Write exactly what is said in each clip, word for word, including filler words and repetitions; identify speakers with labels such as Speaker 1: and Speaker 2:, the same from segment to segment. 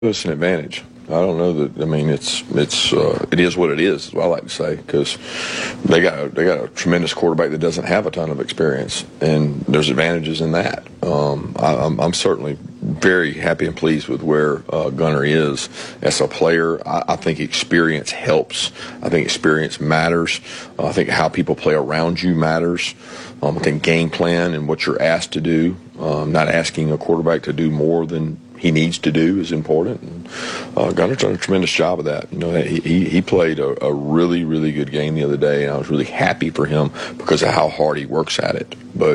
Speaker 1: It's an advantage. I don't know that. I mean, it's it's uh, it is what it is. Is what I like to say, because they got they got a tremendous quarterback that doesn't have a ton of experience, and there's advantages in that. Um, I, I'm, I'm certainly very happy and pleased with where uh, Gunnar is as a player. I, I think experience helps. I think experience matters. Uh, I think how people play around you matters. Um, I think game plan and what you're asked to do. Um, not asking a quarterback to do more than he needs to do is important. And, uh, Gunnar's done a tremendous job of that. You know, he he played a, a really, really good game the other day, and I was really happy for him because of how hard he works at it. But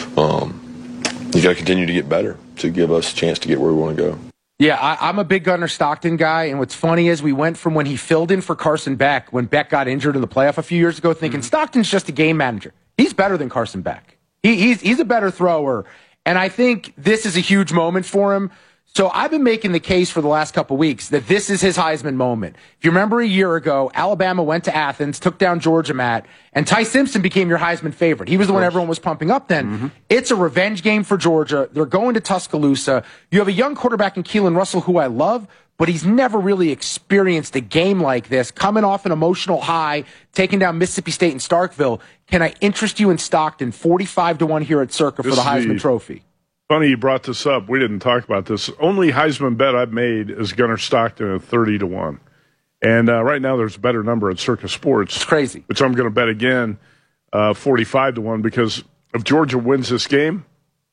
Speaker 1: um, you got to continue to get better to give us a chance to get where we want to go.
Speaker 2: Yeah, I, I'm a big Gunnar Stockton guy, and what's funny is we went from when he filled in for Carson Beck, when Beck got injured in the playoff a few years ago, thinking mm-hmm. Stockton's just a game manager. He's better than Carson Beck. He, he's he's a better thrower, and I think this is a huge moment for him. So I've been making the case for the last couple weeks that this is his Heisman moment. If you remember a year ago, Alabama went to Athens, took down Georgia Matt, and Ty Simpson became your Heisman favorite. He was the one everyone was pumping up then. Mm-hmm. It's a revenge game for Georgia. They're going to Tuscaloosa. You have a young quarterback in Keelan Russell, who I love, but he's never really experienced a game like this, coming off an emotional high, taking down Mississippi State and Starkville. Can I interest you in Stockton, forty-five to one here at Circa for the Heisman Trophy?
Speaker 3: Funny you brought this up. We didn't talk about this. Only Heisman bet I've made is Gunnar Stockton at thirty to one. And uh, right now there's a better number at Circa Sports.
Speaker 2: It's crazy.
Speaker 3: Which I'm going to bet again, uh, forty-five to one, because if Georgia wins this game,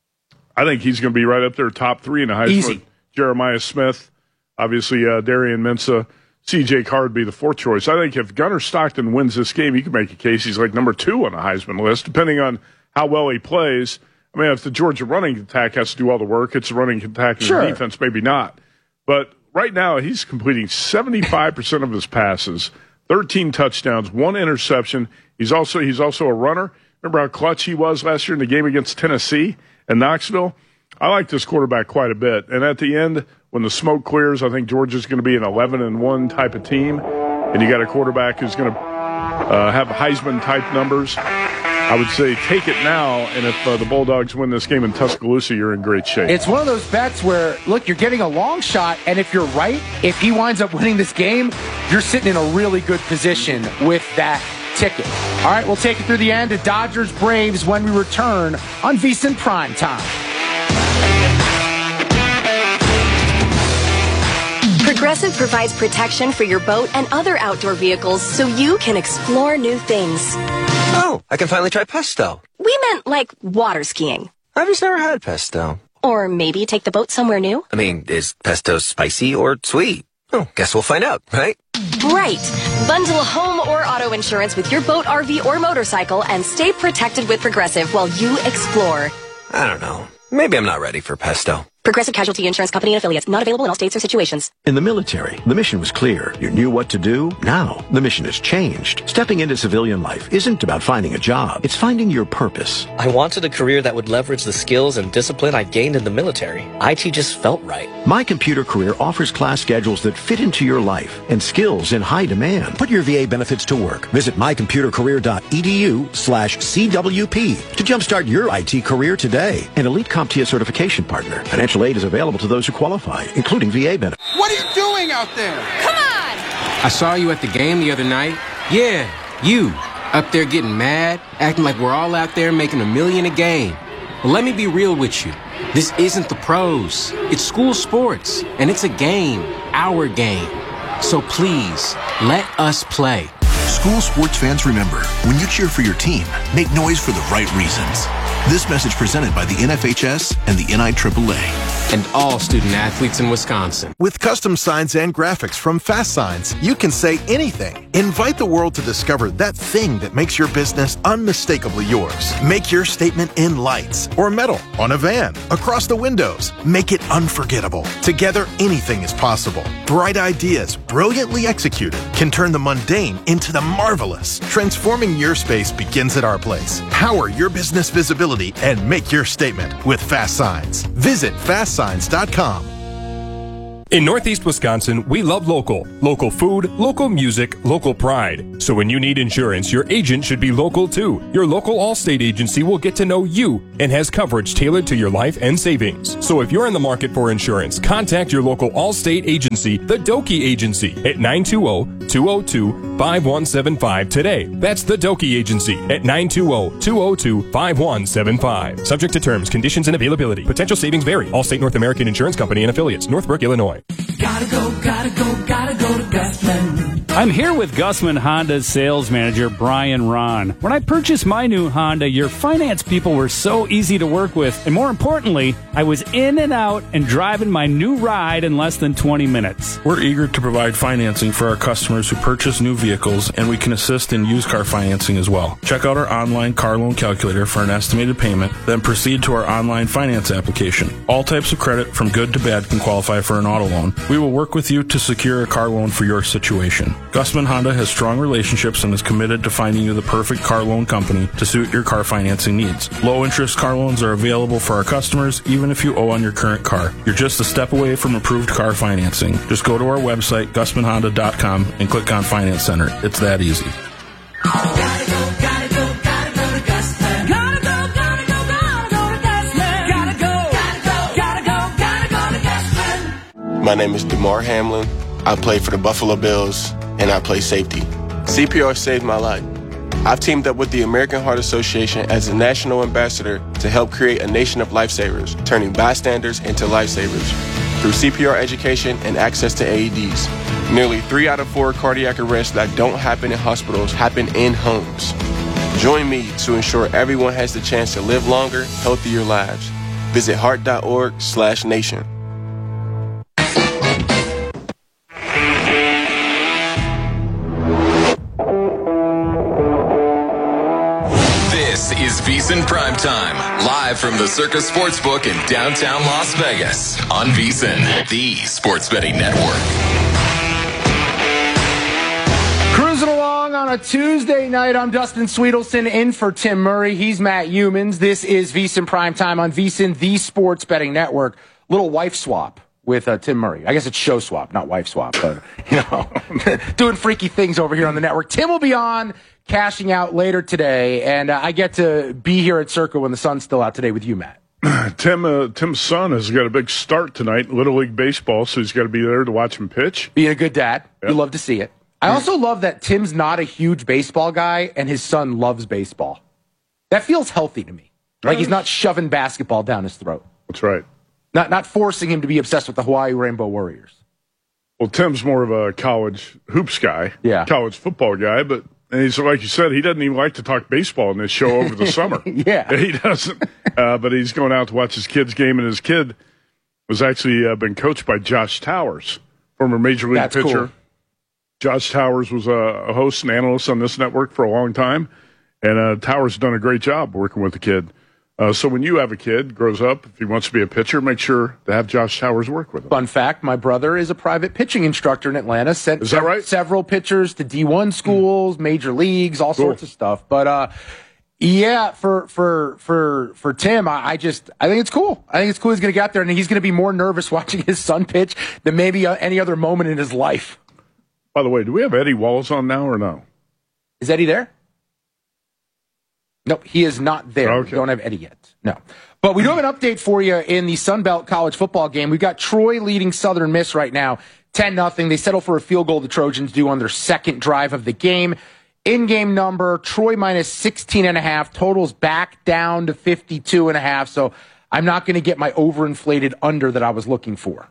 Speaker 3: I think he's going to be right up there, top three in the Heisman.
Speaker 2: Easy.
Speaker 3: Jeremiah Smith, obviously uh, Darian Mensah, C J Carr would be the fourth choice. I think if Gunnar Stockton wins this game, you can make a case he's like number two on the Heisman list, depending on how well he plays. I mean, if the Georgia running attack has to do all the work, it's the running attack and
Speaker 2: sure.
Speaker 3: the defense, maybe not. But right now, he's completing seventy-five percent of his passes, thirteen touchdowns, one interception. He's also he's also a runner. Remember how clutch he was last year in the game against Tennessee and Knoxville? I like this quarterback quite a bit. And at the end, when the smoke clears, I think Georgia's going to be an eleven and one type of team. And you got a quarterback who's going to uh, have Heisman-type numbers. I would say take it now, and if uh, the Bulldogs win this game in Tuscaloosa, you're in great shape.
Speaker 2: It's one of those bets where, look, you're getting a long shot, and if you're right, if he winds up winning this game, you're sitting in a really good position with that ticket. All right, we'll take it through the end of Dodgers Braves when we return on VSiN Prime Time.
Speaker 4: Progressive provides protection for your boat and other outdoor vehicles so you can explore new things.
Speaker 5: Oh, I can finally try pesto.
Speaker 4: We meant like water skiing.
Speaker 5: I've just never had pesto.
Speaker 4: Or maybe take the boat somewhere new.
Speaker 5: I mean, is pesto spicy or sweet? Oh, guess we'll find out, right?
Speaker 4: Right. Bundle home or auto insurance with your boat, R V, or motorcycle and stay protected with Progressive while you explore.
Speaker 5: I don't know. Maybe I'm not ready for pesto.
Speaker 4: Progressive Casualty Insurance Company and affiliates. Not available in all states or situations.
Speaker 6: In the military, the mission was clear. You knew what to do. Now, the mission has changed. Stepping into civilian life isn't about finding a job. It's finding your purpose.
Speaker 7: I wanted a career that would leverage the skills and discipline I gained in the military. I T just felt right.
Speaker 6: My Computer Career offers class schedules that fit into your life and skills in high demand. Put your V A benefits to work. Visit mycomputercareer.edu slash CWP to jumpstart your I T career today. An elite CompTIA certification partner. Financial aid is available to those who qualify, including V A benefits.
Speaker 8: What are you doing out there?
Speaker 9: Come on! I saw you at the game the other night. Yeah, you. Up there getting mad, acting like we're all out there making a million a game. Well, let me be real with you. This isn't the pros. It's school sports, and it's a game, our game. So please, let us play.
Speaker 10: School sports fans, remember, when you cheer for your team, make noise for the right reasons. This message presented by the N F H S and the N I triple A.
Speaker 9: And all student athletes in Wisconsin.
Speaker 11: With custom signs and graphics from Fast Signs, you can say anything. Invite the world to discover that thing that makes your business unmistakably yours. Make your statement in lights or metal, on a van, across the windows. Make it unforgettable. Together, anything is possible. Bright ideas, brilliantly executed, can turn the mundane into the marvelous. Transforming your space begins at our place. Power your business visibility and make your statement with Fast Signs. Visit fast signs dot com.
Speaker 8: In Northeast Wisconsin, we love local. Local food, local music, local pride. So when you need insurance, your agent should be local too. Your local Allstate agency will get to know you and has coverage tailored to your life and savings. So if you're in the market for insurance, contact your local Allstate agency, the Doki Agency, at nine two zero, two zero two, five one seven five today. That's the Doki Agency at nine two zero, two zero two, five one seven five. Subject to terms, conditions, and availability. Potential savings vary. Allstate North American Insurance Company and affiliates. Northbrook, Illinois.
Speaker 12: Gotta go, gotta go, gotta go to Gusman. I'm here with Gusman Honda's sales manager, Brian Ron. When I purchased my new Honda, your finance people were so easy to work with. And more importantly, I was in and out and driving my new ride in less than twenty minutes.
Speaker 13: We're eager to provide financing for our customers who purchase new vehicles, and we can assist in used car financing as well. Check out our online car loan calculator for an estimated payment, then proceed to our online finance application. All types of credit, from good to bad, can qualify for an auto loan. We will work with you to secure a car loan for your situation. Gusman Honda has strong relationships and is committed to finding you the perfect car loan company to suit your car financing needs. Low interest car loans are available for our customers, even if you owe on your current car. You're just a step away from approved car financing. Just go to our website, gusman honda dot com, and click on Finance Center. It's that easy.
Speaker 14: My name is DeMar Hamlin. I play for the Buffalo Bills, and I play safety. C P R saved my life. I've teamed up with the American Heart Association as a national ambassador to help create a nation of lifesavers, turning bystanders into lifesavers through C P R education and access to A E Ds. Nearly three out of four cardiac arrests that don't happen in hospitals happen in homes. Join me to ensure everyone has the chance to live longer, healthier lives. Visit heart.org slash nation.
Speaker 15: This is VSiN Primetime, live from the Circus Sportsbook in downtown Las Vegas on VSiN, the sports betting network.
Speaker 2: Cruising along on a Tuesday night, I'm Dustin Sweetelson in for Tim Murray. He's Matt Humans. This is VSiN Primetime on VSiN, the sports betting network. Little wife swap with uh, Tim Murray. I guess it's show swap, not wife swap, but, you know, doing freaky things over here on the network. Tim will be on cashing out later today, and uh, I get to be here at Circa when the sun's still out today with you, Matt.
Speaker 3: Tim, uh, Tim's son has got a big start tonight in Little League Baseball, so he's got to be there to watch him pitch.
Speaker 2: Being a good dad,
Speaker 3: yep.
Speaker 2: You love to see it. I also love that Tim's not a huge baseball guy, and his son loves baseball. That feels healthy to me. Like he's not shoving basketball down his throat.
Speaker 3: That's right.
Speaker 2: Not not forcing him to be obsessed with the Hawaii Rainbow Warriors.
Speaker 3: Well, Tim's more of a college hoops guy,
Speaker 2: yeah,
Speaker 3: college football guy, but and he's like you said, he doesn't even like to talk baseball in this show over the summer.
Speaker 2: yeah,
Speaker 3: he doesn't. Uh, but he's going out to watch his kid's game, and his kid was actually uh, been coached by Josh Towers, former Major League
Speaker 2: That's
Speaker 3: pitcher.
Speaker 2: Cool.
Speaker 3: Josh Towers was a, a host and analyst on this network for a long time, and uh, Towers has done a great job working with the kid. Uh, so when you have a kid, grows up, if he wants to be a pitcher, make sure to have Josh Towers work with him.
Speaker 2: Fun fact, my brother is a private pitching instructor in Atlanta. Sent
Speaker 3: is that right?
Speaker 2: Several pitchers to D one schools, mm. major leagues, all
Speaker 3: cool.
Speaker 2: sorts of stuff. But, uh, yeah, for, for, for, for Tim, I, I just, I think it's cool. I think it's cool he's going to get out there, and he's going to be more nervous watching his son pitch than maybe uh, any other moment in his life.
Speaker 3: By the way, do we have Eddie Walls on now or no?
Speaker 2: Is Eddie there? Nope, he is not there.
Speaker 3: Okay.
Speaker 2: We don't have Eddie yet. No. But we do have an update for you in the Sun Belt college football game. We've got Troy leading Southern Miss right now, ten nothing. They settle for a field goal the Trojans do on their second drive of the game. In-game number, Troy minus sixteen and a half. Totals back down to fifty-two and a half. So I'm not going to get my overinflated under that I was looking for.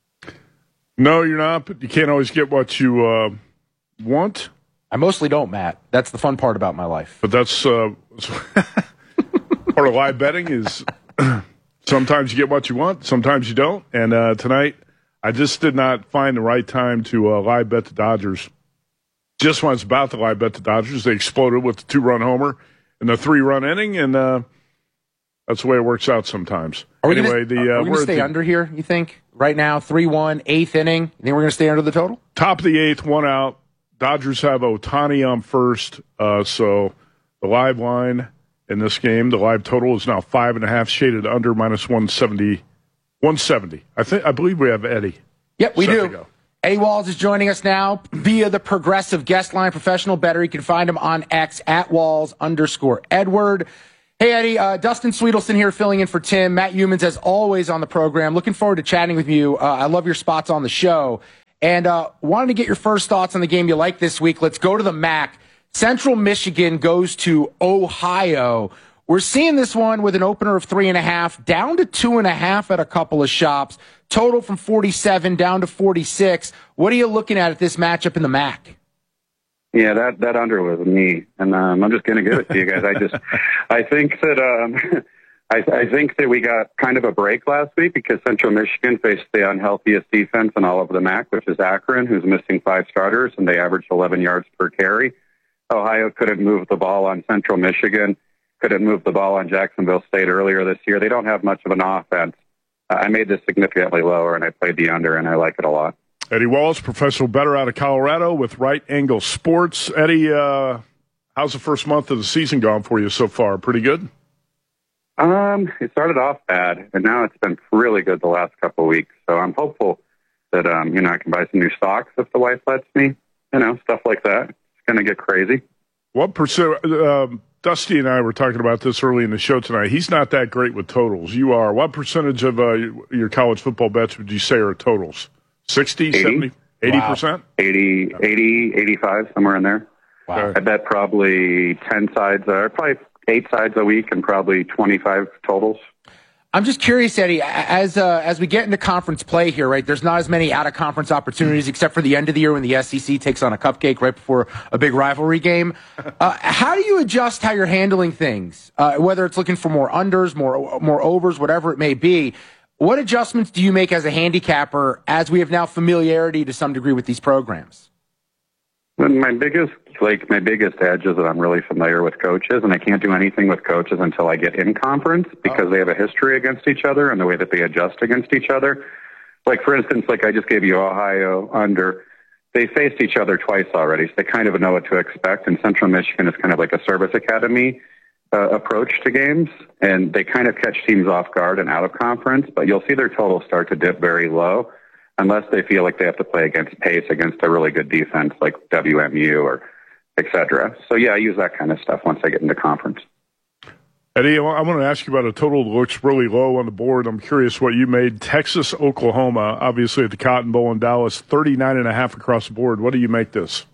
Speaker 3: No, you're not, but you can't always get what you uh, want.
Speaker 2: I mostly don't, Matt. That's the fun part about my life.
Speaker 3: But that's uh, part of live betting is sometimes you get what you want, sometimes you don't. And uh, tonight, I just did not find the right time to uh, live bet the Dodgers. Just when it's about to live bet the Dodgers, they exploded with the two-run homer in the three-run inning, and uh, that's the way it works out sometimes.
Speaker 2: Are we
Speaker 3: anyway,
Speaker 2: gonna,
Speaker 3: the, uh,
Speaker 2: are we going to stay
Speaker 3: the,
Speaker 2: under here, you think? Right now, three one, eighth inning. You think we're going to stay under the total?
Speaker 3: Top of the eighth, one out. Dodgers have Ohtani on first, uh, so the live line in this game, the live total is now five and a half, shaded under minus one seventy. one seventy. I think I believe we have Eddie.
Speaker 2: Yep, we
Speaker 3: set
Speaker 2: do.
Speaker 3: to go.
Speaker 2: Eddie Walls is joining us now via the Progressive Guest Line, professional bettor. You can find him on X at Walls underscore Edward. Hey, Eddie, uh, Dustin Sweetelson here filling in for Tim. Matt Humans, as always, on the program. Looking forward to chatting with you. Uh, I love your spots on the show. And uh, wanted to get your first thoughts on the game you like this week. Let's go to the M A C. Central Michigan goes to Ohio. We're seeing this one with an opener of three and a half, down to two and a half at a couple of shops. Total from forty-seven down to forty-six. What are you looking at at this matchup in the M A C?
Speaker 16: Yeah, that, that under was me, and um, I'm just going to give it to you guys. I just, I think that, um, I, I think that we got kind of a break last week because Central Michigan faced the unhealthiest defense in all of the M A C, which is Akron, who's missing five starters, and they averaged eleven yards per carry. Ohio couldn't move the ball on Central Michigan, couldn't move the ball on Jacksonville State earlier this year. They don't have much of an offense. Uh, I made this significantly lower, and I played the under, and I like it a lot.
Speaker 3: Eddie Walls, professional bettor out of Colorado with Right Angle Sports. Eddie, uh, how's the first month of the season gone for you so far? Pretty good?
Speaker 16: Um, it started off bad, and now it's been really good the last couple of weeks. So I'm hopeful that, um, you know, I can buy some new stocks if the wife lets me, you know, stuff like that. It's going to get crazy.
Speaker 3: What percent? Um, Dusty and I were talking about this early in the show tonight. He's not that great with totals. You are. What percentage of uh, your college football bets would you say are totals? sixty,
Speaker 16: eighty?
Speaker 3: seventy, eighty percent?
Speaker 16: Wow. eighty, eighty, eighty-five, somewhere in there.
Speaker 3: Wow.
Speaker 16: I bet probably ten sides, or probably eight sides a week and probably twenty-five totals.
Speaker 2: I'm just curious, Eddie, as uh, as we get into conference play here, right, there's not as many out-of-conference opportunities except for the end of the year when the S E C takes on a cupcake right before a big rivalry game. Uh, how do you adjust how you're handling things, uh, whether it's looking for more unders, more more overs, whatever it may be? What adjustments do you make as a handicapper as we have now familiarity to some degree with these programs?
Speaker 16: And my biggest, like, my biggest edge is that I'm really familiar with coaches, and I can't do anything with coaches until I get in conference because oh. they have a history against each other and the way that they adjust against each other. Like, for instance, like I just gave you Ohio under. They faced each other twice already, so they kind of know what to expect. And Central Michigan is kind of like a service academy uh, approach to games, and they kind of catch teams off guard and out of conference, but you'll see their totals start to dip very low unless they feel like they have to play against pace against a really good defense like W M U or et cetera. So, yeah, I use that kind of stuff once I get into conference.
Speaker 3: Eddie, I want to ask you about a total that looks really low on the board. I'm curious what you made. Texas, Oklahoma, obviously at the Cotton Bowl in Dallas, thirty-nine and a half across the board. What do you make this?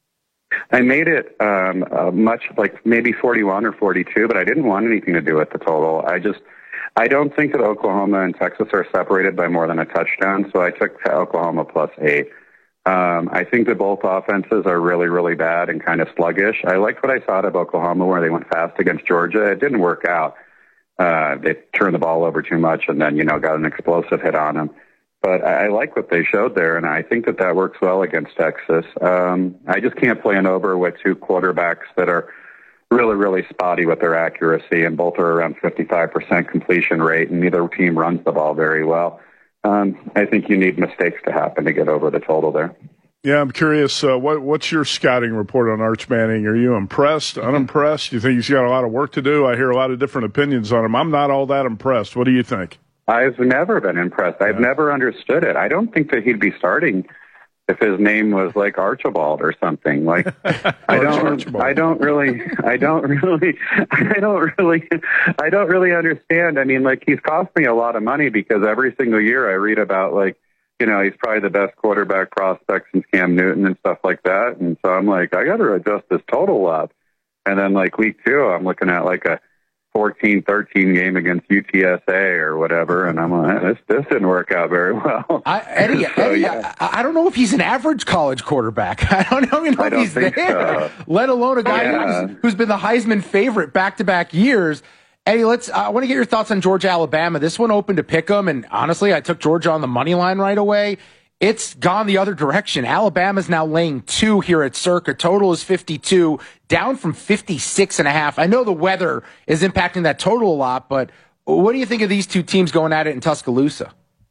Speaker 16: I made it um, uh, much like maybe forty-one or forty-two, but I didn't want anything to do with the total. I just, I don't think that Oklahoma and Texas are separated by more than a touchdown, so I took Oklahoma plus eight. Um, I think that both offenses are really, really bad and kind of sluggish. I liked what I saw out of Oklahoma where they went fast against Georgia. It didn't work out. Uh, they turned the ball over too much and then, you know, got an explosive hit on them. But I, I like what they showed there, and I think that that works well against Texas. Um, I just can't play an over with two quarterbacks that are really, really spotty with their accuracy, and both are around fifty-five percent completion rate, and neither team runs the ball very well. Um, I think you need mistakes to happen to get over the total there.
Speaker 3: Yeah, I'm curious, uh, what, what's your scouting report on Arch Manning? Are you impressed, unimpressed? Do you think he's got a lot of work to do? I hear a lot of different opinions on him. I'm not all that impressed. What do you think?
Speaker 16: I've never been impressed. I've yeah. never understood it. I don't think that he'd be starting if his name was like Archibald or something. Like I don't, Archibald. I don't really, I don't really, I don't really, I don't really understand. I mean, like he's cost me a lot of money because every single year I read about like, you know, he's probably the best quarterback prospect since Cam Newton and stuff like that. And so I'm like, I got to adjust this total up. And then like week two, I'm looking at like a fourteen thirteen game against U T S A or whatever, and I'm like, this this didn't work out very well.
Speaker 2: I, Eddie, so, Eddie yeah. I, I don't know if he's an average college quarterback. I don't know, know
Speaker 16: I
Speaker 2: if
Speaker 16: don't
Speaker 2: he's
Speaker 16: think
Speaker 2: there,
Speaker 16: so.
Speaker 2: let alone a guy
Speaker 16: yeah.
Speaker 2: who's, who's been the Heisman favorite back-to-back years. Eddie, let's. I want to get your thoughts on Georgia, Alabama. This one opened to pick 'em, and honestly, I took Georgia on the money line right away. It's gone the other direction. Alabama's now laying two here at Circa. Total is fifty-two, down from fifty-six and a half. I know the weather is impacting that total a lot, but what do you think of these two teams going at it in Tuscaloosa?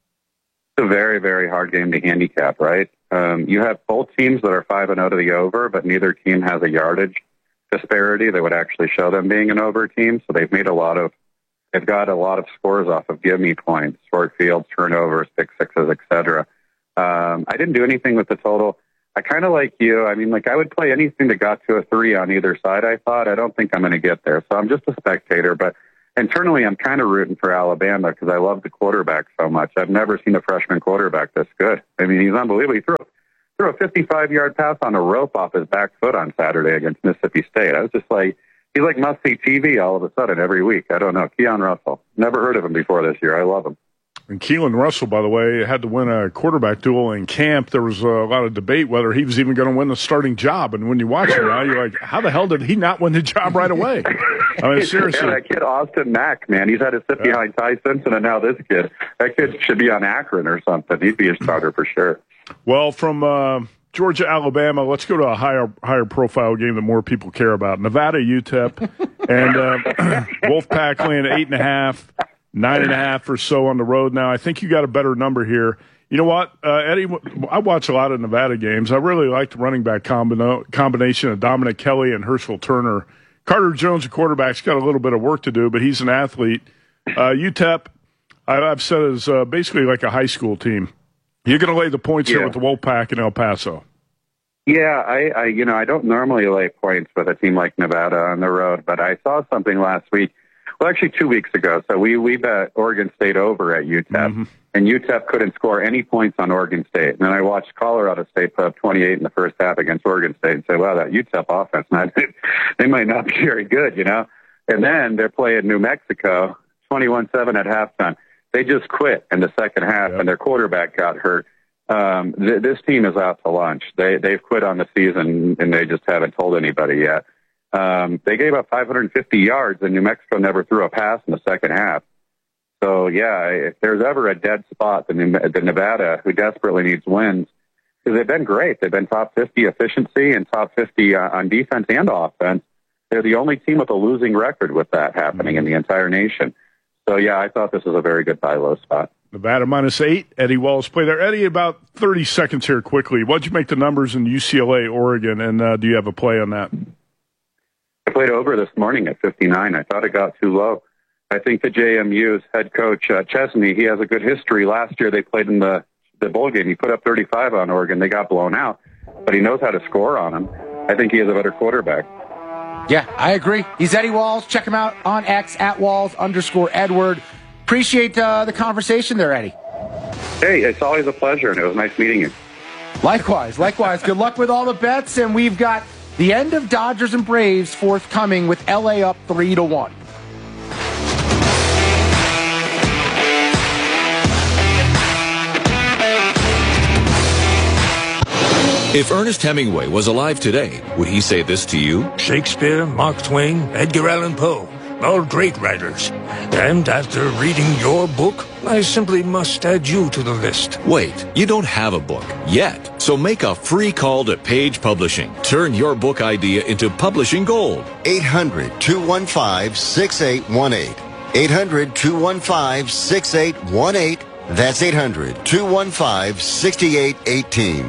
Speaker 16: It's a very, very hard game to handicap, right? Um, you have both teams that are five and oh to the over, but neither team has a yardage disparity that would actually show them being an over team. So they've made a lot of, they've got a lot of scores off of give me points, short fields, turnovers, pick sixes, et cetera. Um, I didn't do anything with the total. I kind of like you. I mean, like I would play anything that got to a three on either side, I thought. I don't think I'm going to get there. So I'm just a spectator. But internally, I'm kind of rooting for Alabama because I love the quarterback so much. I've never seen a freshman quarterback this good. I mean, he's unbelievable. He threw, threw a fifty-five-yard pass on a rope off his back foot on Saturday against Mississippi State. I was just like, he's like must-see T V all of a sudden every week. I don't know. Keon Russell. Never heard of him before this year. I love him.
Speaker 3: And Keelan Russell, by the way, had to win a quarterback duel in camp. There was a lot of debate whether he was even going to win the starting job. And when you watch him now, you're like, how the hell did he not win the job right away? I mean, seriously.
Speaker 16: Yeah, that kid, Austin Mack, man, he's had to sit yeah. behind Ty Simpson, and now this kid. That kid should be on Akron or something. He'd be a starter for sure.
Speaker 3: Well, from uh, Georgia, Alabama, let's go to a higher higher profile game that more people care about. Nevada, U T E P, and uh, Wolfpack laying eight and a half. Nine and a half or so on the road now. I think you got a better number here. You know what, uh, Eddie? I watch a lot of Nevada games. I really like the running back combina- combination of Dominic Kelly and Herschel Turner. Carter Jones, the quarterback's got a little bit of work to do, but he's an athlete. Uh, U T E P, I, I've said, is uh, basically like a high school team. You're going to lay the points yeah. here with the Wolfpack in El Paso.
Speaker 16: Yeah, I, I, you know, I don't normally lay points with a team like Nevada on the road, but I saw something last week. Well, actually, two weeks ago. So we, we bet Oregon State over at U T E P, mm-hmm. and U T E P couldn't score any points on Oregon State. And then I watched Colorado State put up twenty-eight in the first half against Oregon State and said, wow, that U T E P offense, not, they might not be very good, you know? And then they're playing New Mexico, twenty-one seven at halftime. They just quit in the second half, yep. and their quarterback got hurt. Um, th- this team is out to lunch. They, they've quit on the season, and they just haven't told anybody yet. Um, they gave up five hundred fifty yards, and New Mexico never threw a pass in the second half. So, yeah, if there's ever a dead spot, the, New, the Nevada, who desperately needs wins, because they've been great. They've been top fifty efficiency and top fifty uh, on defense and offense. They're the only team with a losing record with that happening mm-hmm. in the entire nation. So, yeah, I thought this was a very good buy low spot.
Speaker 3: Nevada minus eight. Eddie Wallace play there. Eddie, about thirty seconds here quickly. What'd you make the numbers in U C L A, Oregon, and uh, do you have a play on that?
Speaker 16: I played over this morning at fifty-nine. I thought it got too low. I think the J M U's head coach, uh, Chesney, he has a good history. Last year they played in the, the bowl game. He put up thirty-five on Oregon. They got blown out, but he knows how to score on them. I think he is a better quarterback.
Speaker 2: Yeah, I agree. He's Eddie Walls. Check him out on X, at Walls underscore Edward. Appreciate uh, the conversation there, Eddie.
Speaker 16: Hey, it's always a pleasure, and it was nice meeting you.
Speaker 2: Likewise, likewise. Good luck with all the bets, and we've got the end of Dodgers and Braves forthcoming with L A up three to one.
Speaker 17: If Ernest Hemingway was alive today, would he say this to you?
Speaker 18: Shakespeare, Mark Twain, Edgar Allan Poe, all great writers. And after reading your book, I simply must add you to the list.
Speaker 17: Wait, you don't have a book yet. So make a free call to Page Publishing. Turn your book idea into publishing gold.
Speaker 19: eight hundred, two one five, six eight one eight. eight hundred, two one five, six eight one eight. That's eight hundred, two one five, six eight one eight.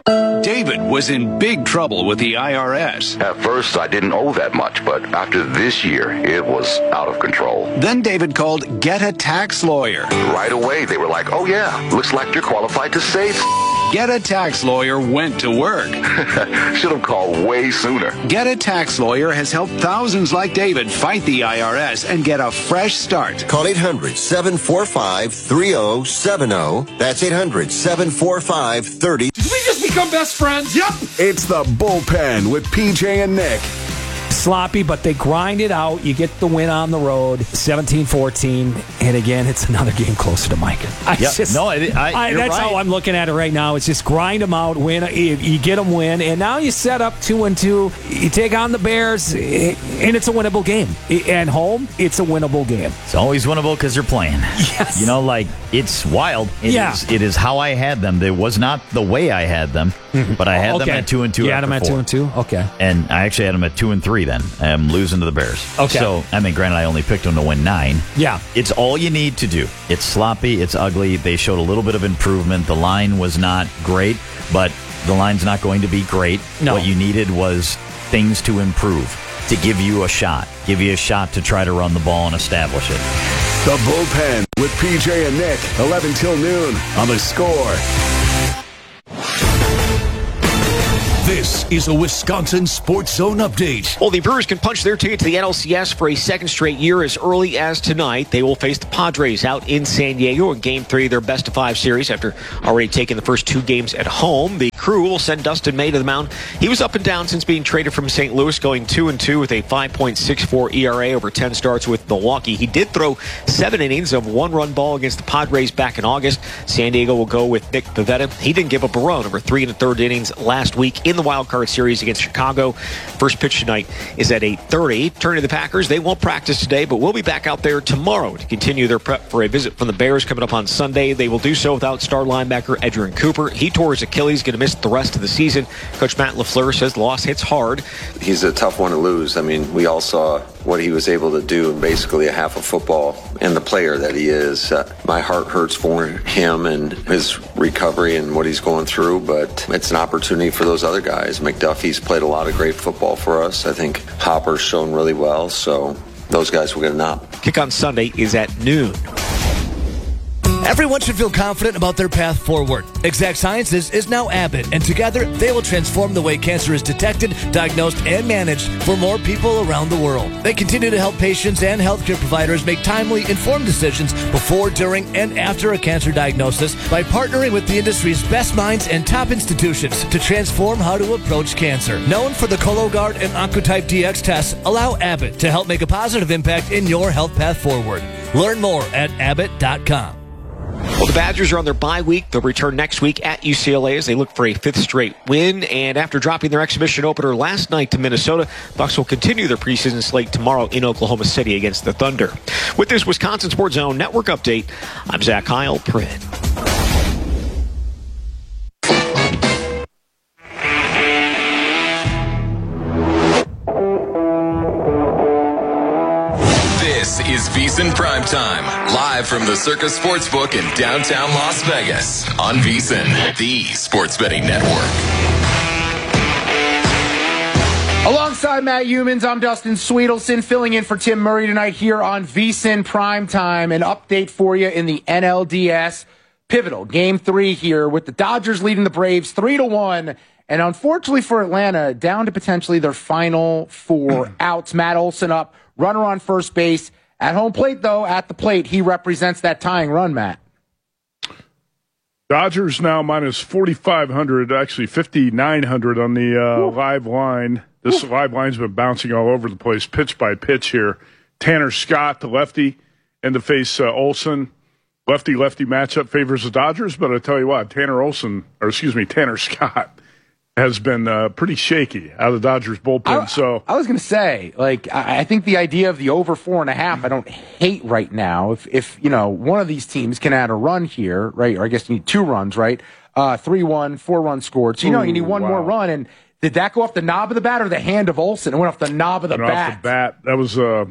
Speaker 20: David was in big trouble with the I R S.
Speaker 21: At first, I didn't owe that much, but after this year, it was out of control.
Speaker 20: Then David called Get a Tax Lawyer.
Speaker 21: Right away, they were like, oh yeah, looks like you're qualified to save.
Speaker 20: Get a Tax Lawyer went to work.
Speaker 21: Should have called way sooner.
Speaker 20: Get a Tax Lawyer has helped thousands like David fight the I R S and get a fresh start.
Speaker 19: Call eight hundred, seven four five, three oh seven oh. That's eight hundred, seven four five, three oh.
Speaker 22: Did we just become best friends? Yep.
Speaker 23: It's the Bullpen with P J and Nick.
Speaker 24: Sloppy, but they grind it out. You get the win on the road, seventeen fourteen. And again, it's another game closer to Mike. I
Speaker 25: yep.
Speaker 24: just,
Speaker 25: no, I, I,
Speaker 24: I, that's
Speaker 25: right.
Speaker 24: how I'm looking at it right now. It's just grind them out, win. You, you get them win, and now you set up two and two. You take on the Bears, and it's a winnable game. At home, it's a winnable game.
Speaker 25: It's always winnable because they're playing.
Speaker 24: Yes.
Speaker 25: You know, like, it's wild. It
Speaker 24: yeah.
Speaker 25: Is, it is how I had them. It was not the way I had them, but I had
Speaker 24: okay.
Speaker 25: them at two and two.
Speaker 24: You had them at
Speaker 25: four.
Speaker 24: two and two? Okay.
Speaker 25: And I actually had them at two and three then. I'm losing to the Bears.
Speaker 24: Okay.
Speaker 25: So, I mean, granted, I only picked them to win nine.
Speaker 24: Yeah.
Speaker 25: It's all you need to do. It's sloppy. It's ugly. They showed a little bit of improvement. The line was not great, but the line's not going to be great.
Speaker 24: No.
Speaker 25: What you needed was things to improve, to give you a shot, give you a shot to try to run the ball and establish it.
Speaker 23: The Bullpen with P J and Nick, eleven till noon on The Score.
Speaker 1: This is a Wisconsin Sports Zone update.
Speaker 4: Well, the Brewers can punch their ticket to the N L C S for a second straight year as early as tonight. They will face the Padres out in San Diego in Game three of their best-of-five series after already taking the first two games at home. The Crew will send Dustin May to the mound. He was up and down since being traded from Saint Louis, going two and two with a five point six four E R A over ten starts with Milwaukee. He did throw seven innings of one-run ball against the Padres back in August. San Diego will go with Nick Pivetta. He didn't give up a run over three and a third innings last week in the wild card series against Chicago. First pitch tonight is at eight thirty. Turning to the Packers, they won't practice today, but we'll be back out there tomorrow to continue their prep for a visit from the Bears coming up on Sunday. They will do so without star linebacker Edgerrin Cooper. He tore his Achilles, going to miss the rest of the season. Coach Matt LaFleur says the loss hits hard.
Speaker 5: He's a tough one to lose. I mean, we all saw what he was able to do in basically a half of football, and the player that he is. Uh, my heart hurts for him and his recovery and what he's going through, but it's an opportunity for those other guys. McDuffie's played a lot of great football for us. I think Hopper's shown really well, so those guys will get a nod.
Speaker 4: Kick on Sunday is at noon.
Speaker 6: Everyone should feel confident about their path forward. Exact Sciences is now Abbott, and together they will transform the way cancer is detected, diagnosed, and managed for more people around the world. They continue to help patients and healthcare providers make timely, informed decisions before, during, and after a cancer diagnosis by partnering with the industry's best minds and top institutions to transform how to approach cancer. Known for the Cologuard and Oncotype D X tests, allow Abbott to help make a positive impact in your health path forward. Learn more at abbott dot com.
Speaker 4: Well, the Badgers are on their bye week. They'll return next week at U C L A as they look for a fifth straight win. And after dropping their exhibition opener last night to Minnesota, Bucs will continue their preseason slate tomorrow in Oklahoma City against the Thunder. With this Wisconsin Sports Zone Network update, I'm Zach Heil, Pritt.
Speaker 15: This is VSiN Primetime, live from the Circus Sportsbook in downtown Las Vegas on VSiN, the sports betting network.
Speaker 2: Alongside Matt Humans, I'm Dustin Sweetelson, filling in for Tim Murray tonight here on VSiN Primetime. An update for you in the N L D S pivotal game three here, with the Dodgers leading the Braves three to one. And unfortunately for Atlanta, down to potentially their final four outs. Matt Olson up, runner on first base. At home plate, though, at the plate, he represents that tying run, Matt.
Speaker 3: Dodgers now minus forty-five hundred, actually fifty-nine hundred on the uh, live line. This Ooh. live line's been bouncing all over the place, pitch by pitch here. Tanner Scott, the lefty, and to face uh, Olson. Lefty-lefty matchup favors the Dodgers, but I tell you what, Tanner Olson, or excuse me, Tanner Scott, has been uh, pretty shaky out of the Dodgers bullpen.
Speaker 2: I,
Speaker 3: so
Speaker 2: I was going to say, like, I, I think the idea of the over four and a half, I don't hate right now. If, if you know, one of these teams can add a run here, right, or I guess you need two runs, right, uh, three one, four-run scored. So, you know, Ooh, you need one wow. more run. And did that go off the knob of the bat or the hand of Olson? It went off the knob of the
Speaker 3: went
Speaker 2: bat.
Speaker 3: Off the bat. That was uh,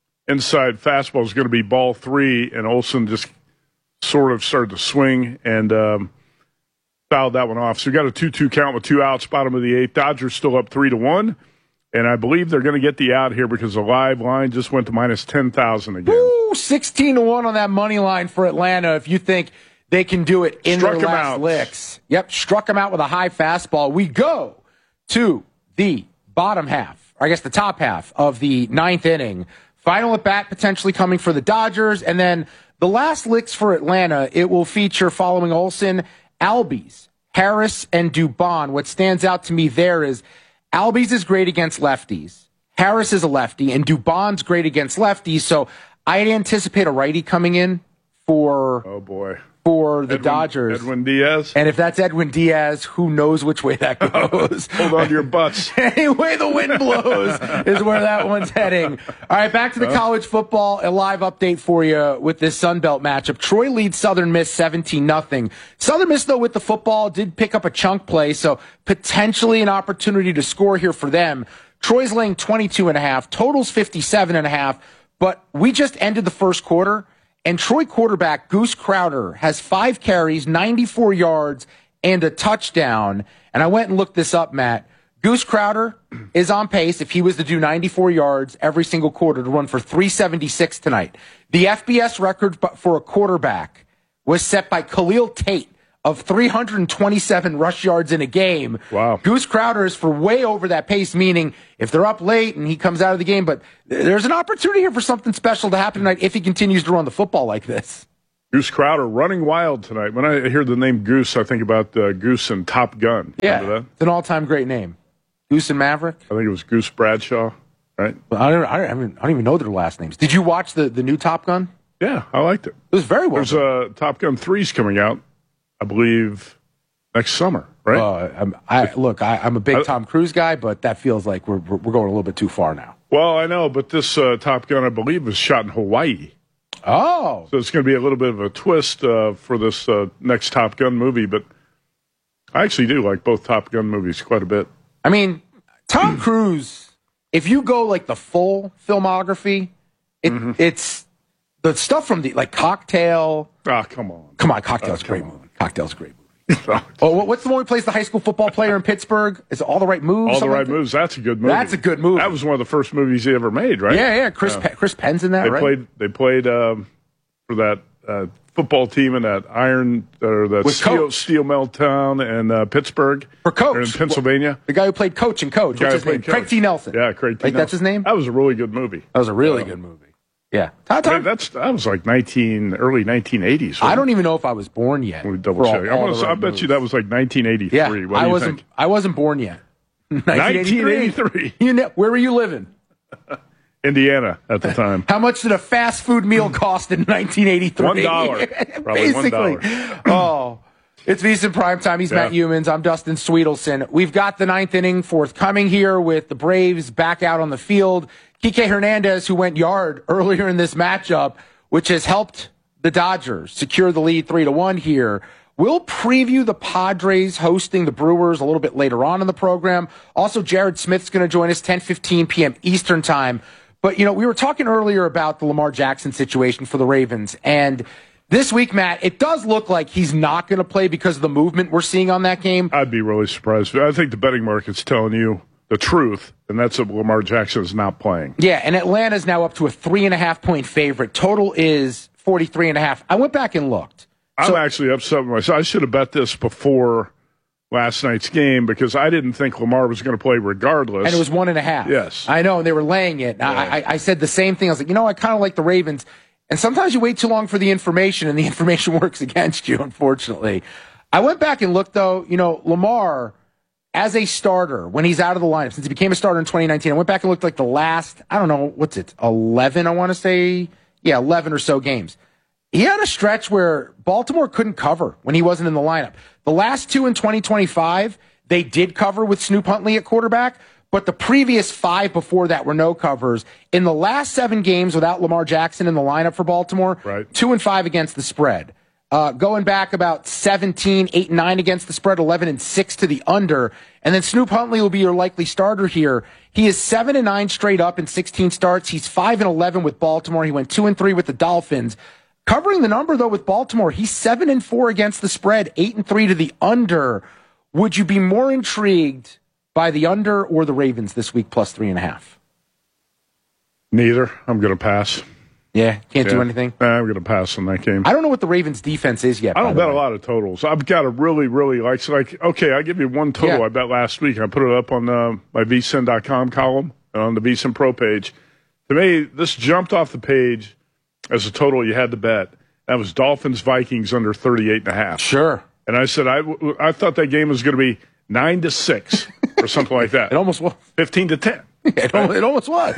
Speaker 3: inside fastball was going to be ball three, and Olson just sort of started to swing and um, fouled that one off. So we got a two two count with two outs, bottom of the eighth. Dodgers still up three to one, and I believe they're going to get the out here because the live line just went to minus ten thousand again.
Speaker 2: Ooh, sixteen to one on that money line for Atlanta. If you think they can do it in
Speaker 3: Struck
Speaker 2: their last
Speaker 3: out.
Speaker 2: licks, yep, struck him out with a high fastball. We go to the bottom half, or I guess the top half of the ninth inning. Final at bat potentially coming for the Dodgers, and then the last licks for Atlanta. It will feature, following Olson, Albies, Harris, and Dubon. What stands out to me there is Albies is great against lefties. Harris is a lefty, and Dubon's great against lefties. So I'd anticipate a righty coming in for
Speaker 3: oh boy
Speaker 2: for the
Speaker 3: Edwin,
Speaker 2: Dodgers.
Speaker 3: Edwin Diaz.
Speaker 2: And if that's Edwin Diaz, who knows which way that goes?
Speaker 3: Hold on to your butts.
Speaker 2: Any way the wind blows is where that one's heading. All right, back to the college football. A live update for you with this Sun Belt matchup. Troy leads Southern Miss seventeen nothing. Southern Miss, though, with the football, did pick up a chunk play, so potentially an opportunity to score here for them. Troy's laying twenty-two and a half. Total's fifty-seven and a half. But we just ended the first quarter, and Troy quarterback Goose Crowder has five carries, ninety-four yards, and a touchdown. And I went and looked this up, Matt. Goose Crowder is on pace, if he was to do ninety-four yards every single quarter, to run for three seventy-six tonight. The F B S record for a quarterback was set by Khalil Tate of three hundred twenty-seven rush yards in a game.
Speaker 3: Wow.
Speaker 2: Goose Crowder is for way over that pace, meaning if they're up late and he comes out of the game, but there's an opportunity here for something special to happen tonight if he continues to run the football like this.
Speaker 3: Goose Crowder running wild tonight. When I hear the name Goose, I think about uh, Goose and Top Gun.
Speaker 2: Yeah,
Speaker 3: Remember that?
Speaker 2: It's an all-time great name. Goose and Maverick.
Speaker 3: I think it was Goose Bradshaw, right?
Speaker 2: Well, I don't. I don't, I mean, I don't even know their last names. Did you watch the, the new Top Gun?
Speaker 3: Yeah, I liked it.
Speaker 2: It was very well.
Speaker 3: There's a uh, Top Gun three's coming out, I believe, next summer, right?
Speaker 2: Uh, I'm, I look. I, I'm a big
Speaker 3: I,
Speaker 2: Tom Cruise guy, but that feels like we're we're going a little bit too far now.
Speaker 3: Well, I know, but this uh, Top Gun, I believe, was shot in Hawaii.
Speaker 2: Oh,
Speaker 3: so it's going to be a little bit of a twist uh, for this uh, next Top Gun movie. But I actually do like both Top Gun movies quite a bit.
Speaker 2: I mean, Tom Cruise. If you go like the full filmography, it, mm-hmm. it's the stuff from the like Cocktail.
Speaker 3: Ah, come on,
Speaker 2: come on, Cocktail's
Speaker 3: oh,
Speaker 2: a great movie. Cocktail's a great movie. Oh, what's the one who plays the high school football player in Pittsburgh? Is it All the Right Moves?
Speaker 3: All the Right
Speaker 2: like that?
Speaker 3: Moves. That's a good movie.
Speaker 2: That's a good movie.
Speaker 3: That was one of the first movies he ever made, right?
Speaker 2: Yeah, yeah. Chris
Speaker 3: uh,
Speaker 2: Pe- Chris Penn's in that,
Speaker 3: they
Speaker 2: right?
Speaker 3: Played, they played um, for that uh, football team in that Iron or that
Speaker 2: With
Speaker 3: Steel,
Speaker 2: Coach.
Speaker 3: Steel Mill Town in uh, Pittsburgh.
Speaker 2: For Coach.
Speaker 3: Or in Pennsylvania.
Speaker 2: The guy who played Coach and Coach.
Speaker 3: The
Speaker 2: What's his name?
Speaker 3: Coach.
Speaker 2: Craig T. Nelson.
Speaker 3: Yeah, Craig T.
Speaker 2: Like,
Speaker 3: Nelson.
Speaker 2: that's his name?
Speaker 3: That was a really good movie.
Speaker 2: That was a really
Speaker 3: uh,
Speaker 2: good movie. Yeah.
Speaker 3: Tom, Tom, that's that was like nineteen early nineteen eighties.
Speaker 2: I don't even know if I was born yet.
Speaker 3: Let me double check. All, all I, I bet you that was like nineteen eighty-three.
Speaker 2: Yeah,
Speaker 3: what do
Speaker 2: I
Speaker 3: you
Speaker 2: wasn't.
Speaker 3: think?
Speaker 2: I wasn't born yet.
Speaker 3: nineteen eighty-three.
Speaker 2: You know, where were you living?
Speaker 3: Indiana at the time.
Speaker 2: How much did a fast food meal cost in nineteen eighty-three?
Speaker 3: One dollar. Probably one dollar.
Speaker 2: Oh. It's VSiN Primetime. He's yeah. Matt Humans. I'm Dustin Sweetelson. We've got the ninth inning forthcoming here with the Braves back out on the field. Kike Hernandez, who went yard earlier in this matchup, which has helped the Dodgers secure the lead three to one here. We'll preview the Padres hosting the Brewers a little bit later on in the program. Also, Jared Smith's going to join us ten fifteen p.m. Eastern time. But, you know, we were talking earlier about the Lamar Jackson situation for the Ravens, and this week, Matt, it does look like he's not going to play because of the movement we're seeing on that game.
Speaker 3: I'd be really surprised. I think the betting market's telling you the truth, and that's that Lamar Jackson is not playing.
Speaker 2: Yeah, and Atlanta's now up to a three and a half point favorite. Total is forty-three and a half. I went back and looked.
Speaker 3: I'm
Speaker 2: so,
Speaker 3: actually upset with myself. I should have bet this before last night's game because I didn't think Lamar was going to play regardless.
Speaker 2: And it was one and a half.
Speaker 3: Yes.
Speaker 2: I know, and they were laying it. Yeah. I, I, I said the same thing. I was like, you know, I kind of like the Ravens. And sometimes you wait too long for the information, and the information works against you, unfortunately. I went back and looked, though, you know, Lamar, as a starter, when he's out of the lineup, since he became a starter in twenty nineteen, I went back and looked like the last, I don't know, what's it, eleven, I want to say? Yeah, eleven or so games. He had a stretch where Baltimore couldn't cover when he wasn't in the lineup. The last two in twenty twenty-five, they did cover with Snoop Huntley at quarterback, but the previous five before that were no covers. In the last seven games without Lamar Jackson in the lineup for Baltimore,
Speaker 3: right.
Speaker 2: two and five against the spread. Uh, going back about seventeen, eight and nine against the spread, eleven and six to the under. And then Snoop Huntley will be your likely starter here. He is seven and nine straight up in sixteen starts. He's five and eleven with Baltimore. He went two and three with the Dolphins. Covering the number, though, with Baltimore, he's seven and four against the spread, eight and three to the under. Would you be more intrigued by the under or the Ravens this week plus three and a half?
Speaker 3: Neither. I'm going to pass.
Speaker 2: Yeah, can't
Speaker 3: yeah.
Speaker 2: do anything?
Speaker 3: Nah, I'm going to pass on that game.
Speaker 2: I don't know what the Ravens' defense is yet.
Speaker 3: I don't bet a lot of totals. I've got a really, really like, so like okay, I give you one total
Speaker 2: yeah.
Speaker 3: I bet last week. I put it up on uh, my V S I N dot com column and on the V S I N Pro page. To me, this jumped off the page as a total you had to bet. That was Dolphins-Vikings under thirty-eight and a half.
Speaker 2: Sure.
Speaker 3: And I said I, I thought that game was going to be nine to six or something like that.
Speaker 2: It almost was.
Speaker 3: fifteen to ten.
Speaker 2: It, almost, it almost was.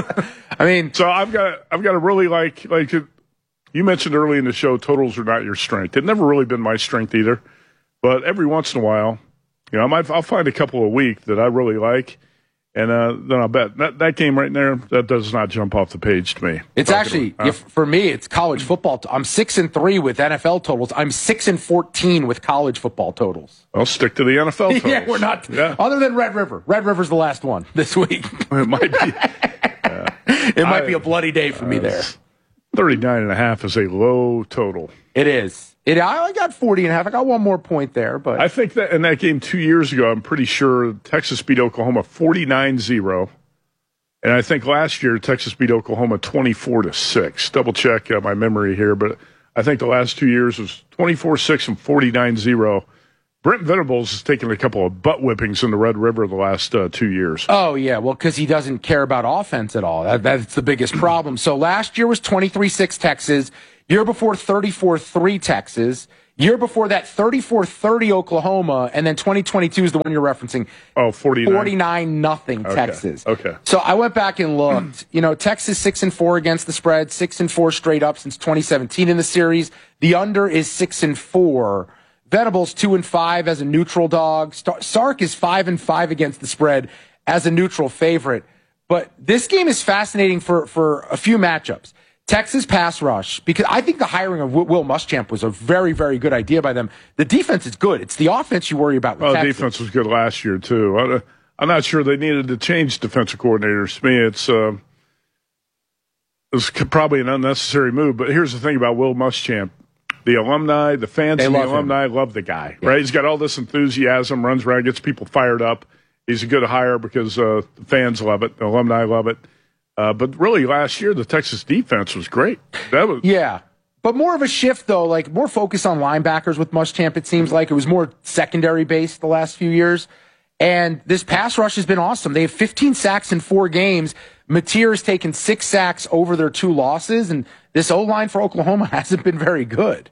Speaker 2: I mean,
Speaker 3: so I've got I've got to really like like you mentioned early in the show. Totals are not your strength. It's never really been my strength either. But every once in a while, you know, I might I'll find a couple a week that I really like, and uh, then I'll bet that that game right there that does not jump off the page to me.
Speaker 2: It's actually uh, if, for me, it's college football. T- I'm six and three with N F L totals. I'm six and fourteen with college football totals.
Speaker 3: I'll stick to the N F L totals.
Speaker 2: yeah, we're not.
Speaker 3: Yeah.
Speaker 2: Other than Red River, Red River's the last one this week.
Speaker 3: It might be. Uh,
Speaker 2: it might
Speaker 3: I,
Speaker 2: be a bloody day for uh, me there.
Speaker 3: thirty-nine and a half is a low total.
Speaker 2: It is. It. I got forty and a half. I got one more point there, but
Speaker 3: I think that in that game two years ago, I'm pretty sure Texas beat Oklahoma forty-nine zero. And I think last year Texas beat Oklahoma twenty-four to six. Double check uh, my memory here, but I think the last two years was twenty-four six and forty-nine zero. Brent Venables has taken a couple of butt whippings in the Red River the last uh, two years.
Speaker 2: Oh, yeah. Well, because he doesn't care about offense at all. That, that's the biggest problem. So last year was twenty-three six Texas. Year before, thirty-four three Texas. Year before that, thirty-four thirty Oklahoma. And then twenty twenty-two is the one you're referencing.
Speaker 3: Oh, forty-nine.
Speaker 2: forty-nine nothing
Speaker 3: Okay.
Speaker 2: Texas.
Speaker 3: Okay.
Speaker 2: So I went back and looked. You know, Texas six and four against the spread, six and four straight up since twenty seventeen in the series. The under is six and four. Venables two and five as a neutral dog. Star- Sark is five and five against the spread as a neutral favorite. But this game is fascinating for for a few matchups. Texas pass rush, because I think the hiring of Will Muschamp was a very, very good idea by them. The defense is good. It's the offense you worry about with
Speaker 3: Well,
Speaker 2: Texas.
Speaker 3: defense was good last year, too. I, I'm not sure they needed to change defensive coordinators. To me, it's, uh, it's probably an unnecessary move. But here's the thing about Will Muschamp. The alumni, the fans
Speaker 2: They
Speaker 3: and the
Speaker 2: love him.
Speaker 3: alumni love the guy,
Speaker 2: Yeah.
Speaker 3: right? He's got all this enthusiasm, runs around, gets people fired up. He's a good hire because uh, the fans love it, the alumni love it. Uh, but really, last year, the Texas defense was great. That was
Speaker 2: Yeah. But more of a shift, though, like more focus on linebackers with Muschamp, it seems like. It was more secondary based the last few years. And this pass rush has been awesome. They have fifteen sacks in four games. Mateer has taken six sacks over their two losses, and this O-line for Oklahoma hasn't been very good.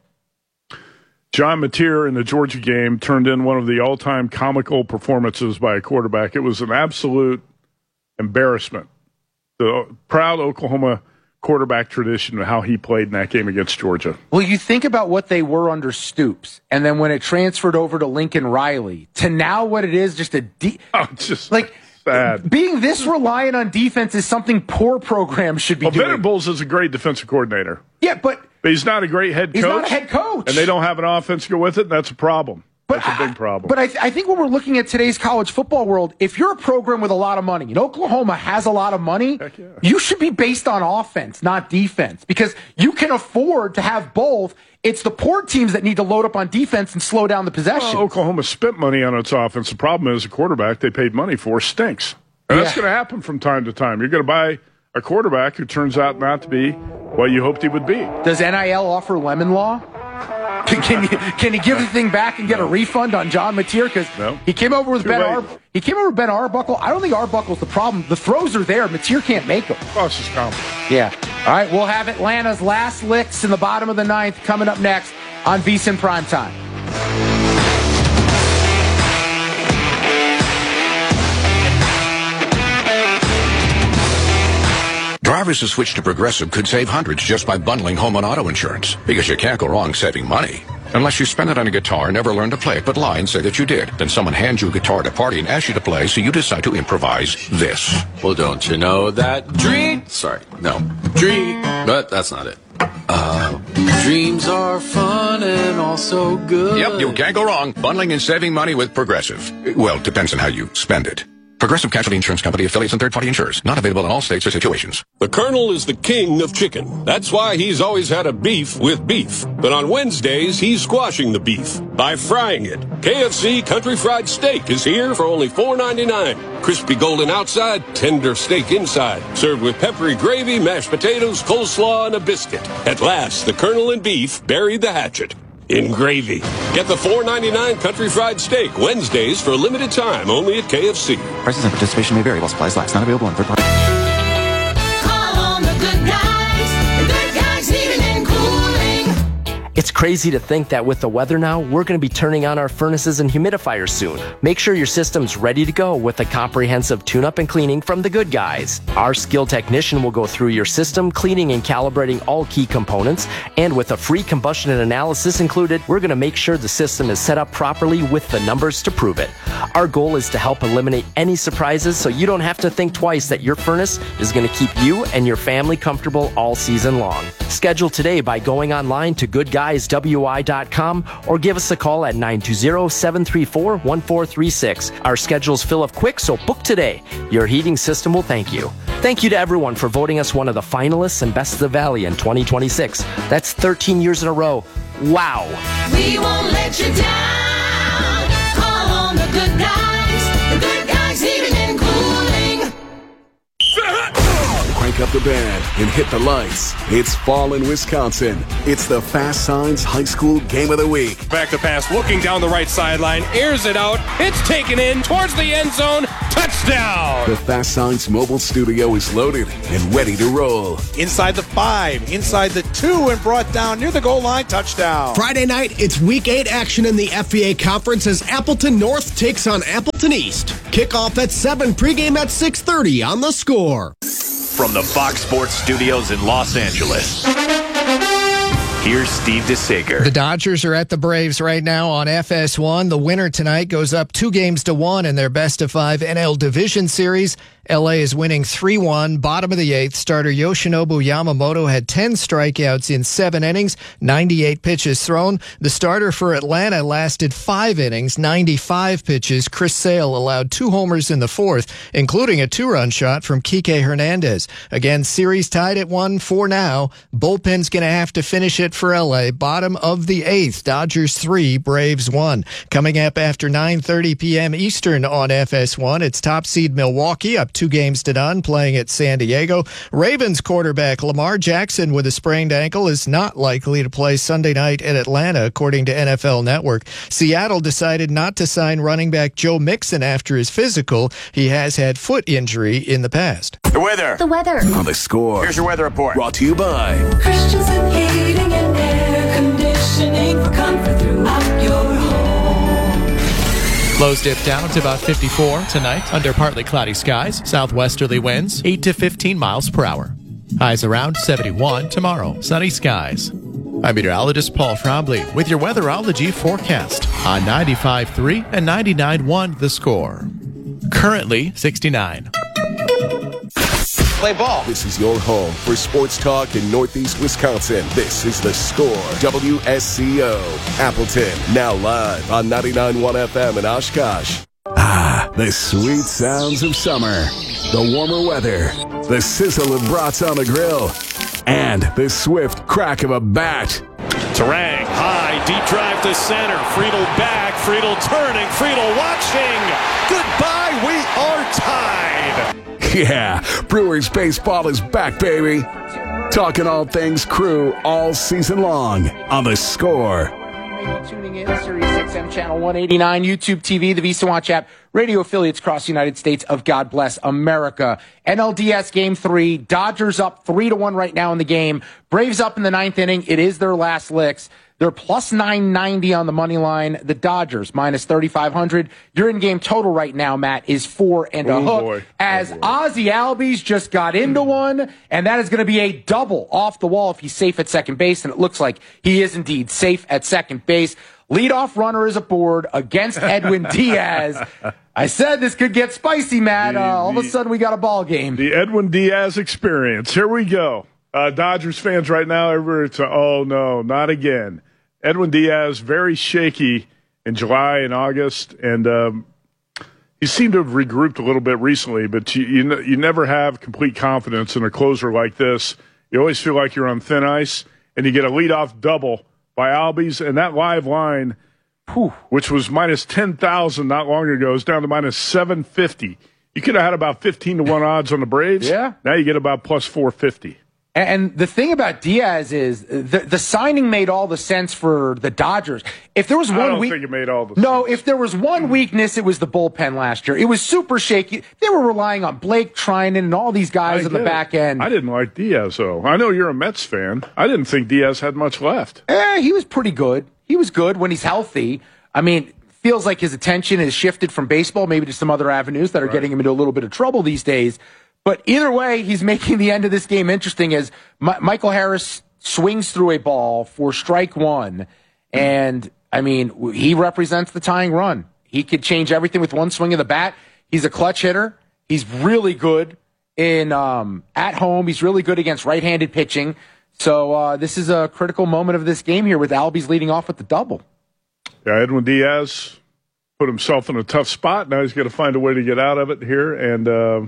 Speaker 3: John Mateer in the Georgia game turned in one of the all-time comical performances by a quarterback. It was an absolute embarrassment. The proud Oklahoma quarterback tradition of how he played in that game against Georgia.
Speaker 2: Well, you think about what they were under Stoops, and then when it transferred over to Lincoln Riley, to now what it is, just a de-
Speaker 3: oh, just
Speaker 2: like
Speaker 3: sad.
Speaker 2: Being this reliant on defense is something poor programs should be
Speaker 3: well,
Speaker 2: doing.
Speaker 3: Venables is a great defensive coordinator.
Speaker 2: Yeah, but
Speaker 3: But he's not a great head coach.
Speaker 2: He's not a head coach.
Speaker 3: And they don't have an offense to go with it, and that's a problem. That's a big problem.
Speaker 2: But I, th- I think when we're looking at today's college football world, if you're a program with a lot of money, and Oklahoma has a lot of money,
Speaker 3: yeah.
Speaker 2: you should be based on offense, not defense, because you can afford to have both. It's the poor teams that need to load up on defense and slow down the possession.
Speaker 3: Well, Oklahoma spent money on its offense. The problem is the quarterback they paid money for stinks. And that's
Speaker 2: Yeah.
Speaker 3: going to happen from time to time. You're going to buy a quarterback who turns out not to be what you hoped he would be.
Speaker 2: Does N I L offer lemon law? Can you can you give the thing back and get a refund on John Mateer? Because
Speaker 3: No.
Speaker 2: he came over with
Speaker 3: Too
Speaker 2: Ben
Speaker 3: late.
Speaker 2: Ar- he came over with Ben Arbuckle. I don't think Arbuckle's the problem. The throws are there. Mateer can't make them.
Speaker 3: Plus his confidence.
Speaker 2: Yeah. All right, we'll have Atlanta's last licks in the bottom of the ninth coming up next on VSiN Primetime.
Speaker 7: Drivers who switch to Progressive could save hundreds just by bundling home and auto insurance, because you can't go wrong saving money. Unless you spend it on a guitar and never learn to play it, but lie and say that you did. Then someone hands you a guitar at a party and asks you to play, so you decide to improvise this.
Speaker 8: Well, don't you know that dream? Sorry, no. Dream. But that's not it. Uh, dreams are fun and also good.
Speaker 7: Yep, you can't go wrong bundling and saving money with Progressive. Well, it depends on how you spend it. Progressive Casualty Insurance Company, affiliates, and third-party insurers. Not available in all states or situations.
Speaker 9: The Colonel is the king of chicken. That's why he's always had a beef with beef. But on Wednesdays, he's squashing the beef by frying it. K F C Country Fried Steak is here for only four ninety-nine. Crispy golden outside, tender steak inside. Served with peppery gravy, mashed potatoes, coleslaw, and a biscuit. At last, the Colonel and beef buried the hatchet in gravy. Get the four ninety-nine Country Fried Steak Wednesdays for a limited time only at K F C.
Speaker 10: Prices and participation may vary while supplies last. Not available on third party.
Speaker 11: Call on the good guys. The good guys heating and cooling.
Speaker 26: It's crazy to think that with the weather now, we're going to be turning on our furnaces and humidifiers soon. Make sure your system's ready to go with a comprehensive tune-up and cleaning from the good guys. Our skilled technician will go through your system, cleaning and calibrating all key components, and with a free combustion analysis included, we're going to make sure the system is set up properly with the numbers to prove it. Our goal is to help eliminate any surprises so you don't have to think twice that your furnace is going to keep you and your family comfortable all season long. Schedule today by going online to good guys w i dot com or give us a call at nine two zero, seven three four, one four three six. Our schedules fill up quick, so book today. Your heating system will thank you. Thank you to everyone for voting us one of the finalists and Best of the Valley in twenty twenty-six. That's thirteen years in a row. Wow.
Speaker 11: We won't let you down. Call on the good guys. The good guys heating and cooling.
Speaker 23: Crank up the the band and hit the lights. It's fall in Wisconsin. It's the Fast Signs High School Game of the Week.
Speaker 12: Back to pass, looking down the right sideline, airs it out. It's taken in towards the end zone. Touchdown!
Speaker 23: The Fast Signs mobile studio is loaded and ready to roll.
Speaker 13: Inside the five, inside the two, and brought down near the goal line. Touchdown.
Speaker 14: Friday night, it's week eight action in the F B A Conference as Appleton North takes on Appleton East. Kickoff at seven, pregame at six thirty on The Score.
Speaker 1: From the Fox Sports Studios in Los Angeles, here's Steve DeSager.
Speaker 16: The Dodgers are at the Braves right now on F S one. The winner tonight goes up two games to one in their best of five N L Division Series. L A is winning three one, bottom of the eighth. Starter Yoshinobu Yamamoto had ten strikeouts in seven innings, ninety-eight pitches thrown. The starter for Atlanta lasted five innings, ninety-five pitches. Chris Sale allowed two homers in the fourth, including a two-run shot from Kike Hernandez. Again, series tied at one for now. Bullpen's going to have to finish it for L A. Bottom of the eighth, Dodgers three, Braves one. Coming up after nine thirty p.m. Eastern on F S one, it's top seed Milwaukee up two games to none, playing at San Diego. Ravens quarterback Lamar Jackson with a sprained ankle is not likely to play Sunday night at Atlanta, according to N F L Network. Seattle decided not to sign running back Joe Mixon after his physical. He has had foot injury in the past.
Speaker 23: The weather.
Speaker 17: The weather.
Speaker 23: On The Score.
Speaker 17: Here's your weather report.
Speaker 23: Brought to you by
Speaker 11: Christensen Heating and Air Conditioning for comfort throughout your home.
Speaker 18: Lows dip down to about fifty-four tonight under partly cloudy skies. Southwesterly winds eight to fifteen miles per hour. Highs around seventy-one tomorrow. Sunny skies. I'm meteorologist Paul Trombley with your weatherology forecast on ninety-five point three and ninety-nine point one The Score. Currently sixty-nine.
Speaker 23: Play ball. This is your home for sports talk in Northeast Wisconsin. This is The Score. W S C O. Appleton. Now live on ninety-nine point one F M in Oshkosh. Ah, the sweet sounds of summer. The warmer weather. The sizzle of brats on the grill. And the swift crack of a bat.
Speaker 27: Tarang, high, deep drive to center. Friedel back, Friedel turning, Friedel watching. Goodbye, we are tied.
Speaker 23: Yeah, Brewers baseball is back, baby. Talking all things Crew all season long on The Score.
Speaker 2: Tuning in, Sirius X M Channel one eighty-nine, YouTube T V, the Visa Watch app, radio affiliates across the United States of God Bless America. N L D S Game three, Dodgers up three to one right now in the game. Braves up in the ninth inning. It is their last licks. They're plus nine ninety on the money line. The Dodgers minus thirty-five hundred. Your in-game total right now, Matt, is four and a
Speaker 3: oh,
Speaker 2: hook.
Speaker 3: Boy.
Speaker 2: As
Speaker 3: oh, boy.
Speaker 2: Ozzy Albies just got into one, and that is going to be a double off the wall if he's safe at second base, and it looks like he is indeed safe at second base. Leadoff runner is aboard against Edwin Diaz. I said this could get spicy, Matt.
Speaker 3: The,
Speaker 2: uh, all
Speaker 3: the,
Speaker 2: of a sudden, we got a ball game.
Speaker 3: The Edwin Diaz experience. Here we go. Uh, Dodgers fans right now, everywhere, it's a, oh, no, not again. Edwin Diaz, very shaky in July and August, and um, he seemed to have regrouped a little bit recently, but you, you, you never have complete confidence in a closer like this. You always feel like you're on thin ice, and you get a leadoff double by Albies, and that live line, whew, which was minus ten thousand not long ago, is down to minus seven fifty. You could have had about fifteen to one odds on the Braves.
Speaker 2: Yeah.
Speaker 3: Now you get about plus four fifty.
Speaker 2: And the thing about Diaz is the the signing made all the sense for the Dodgers. If there was one
Speaker 3: I don't
Speaker 2: weak-
Speaker 3: think it made all the
Speaker 2: no,
Speaker 3: sense.
Speaker 2: if there was one weakness, it was the bullpen last year. It was super shaky. They were relying on Blake Trinan and all these guys
Speaker 3: I
Speaker 2: on the
Speaker 3: get
Speaker 2: back
Speaker 3: it.
Speaker 2: end.
Speaker 3: I didn't like Diaz, though. I know you're a Mets fan. I didn't think Diaz had much left.
Speaker 2: Eh, he was pretty good. He was good when he's healthy. I mean, feels like his attention has shifted from baseball maybe to some other avenues that are
Speaker 3: Right.
Speaker 2: getting him into a little bit of trouble these days. But either way, he's making the end of this game interesting as M- Michael Harris swings through a ball for strike one. And, I mean, he represents the tying run. He could change everything with one swing of the bat. He's a clutch hitter. He's really good in um, at home. He's really good against right-handed pitching. So uh, this is a critical moment of this game here with Albies leading off with the double.
Speaker 3: Yeah, Edwin Diaz put himself in a tough spot. Now he's got to find a way to get out of it here. And uh,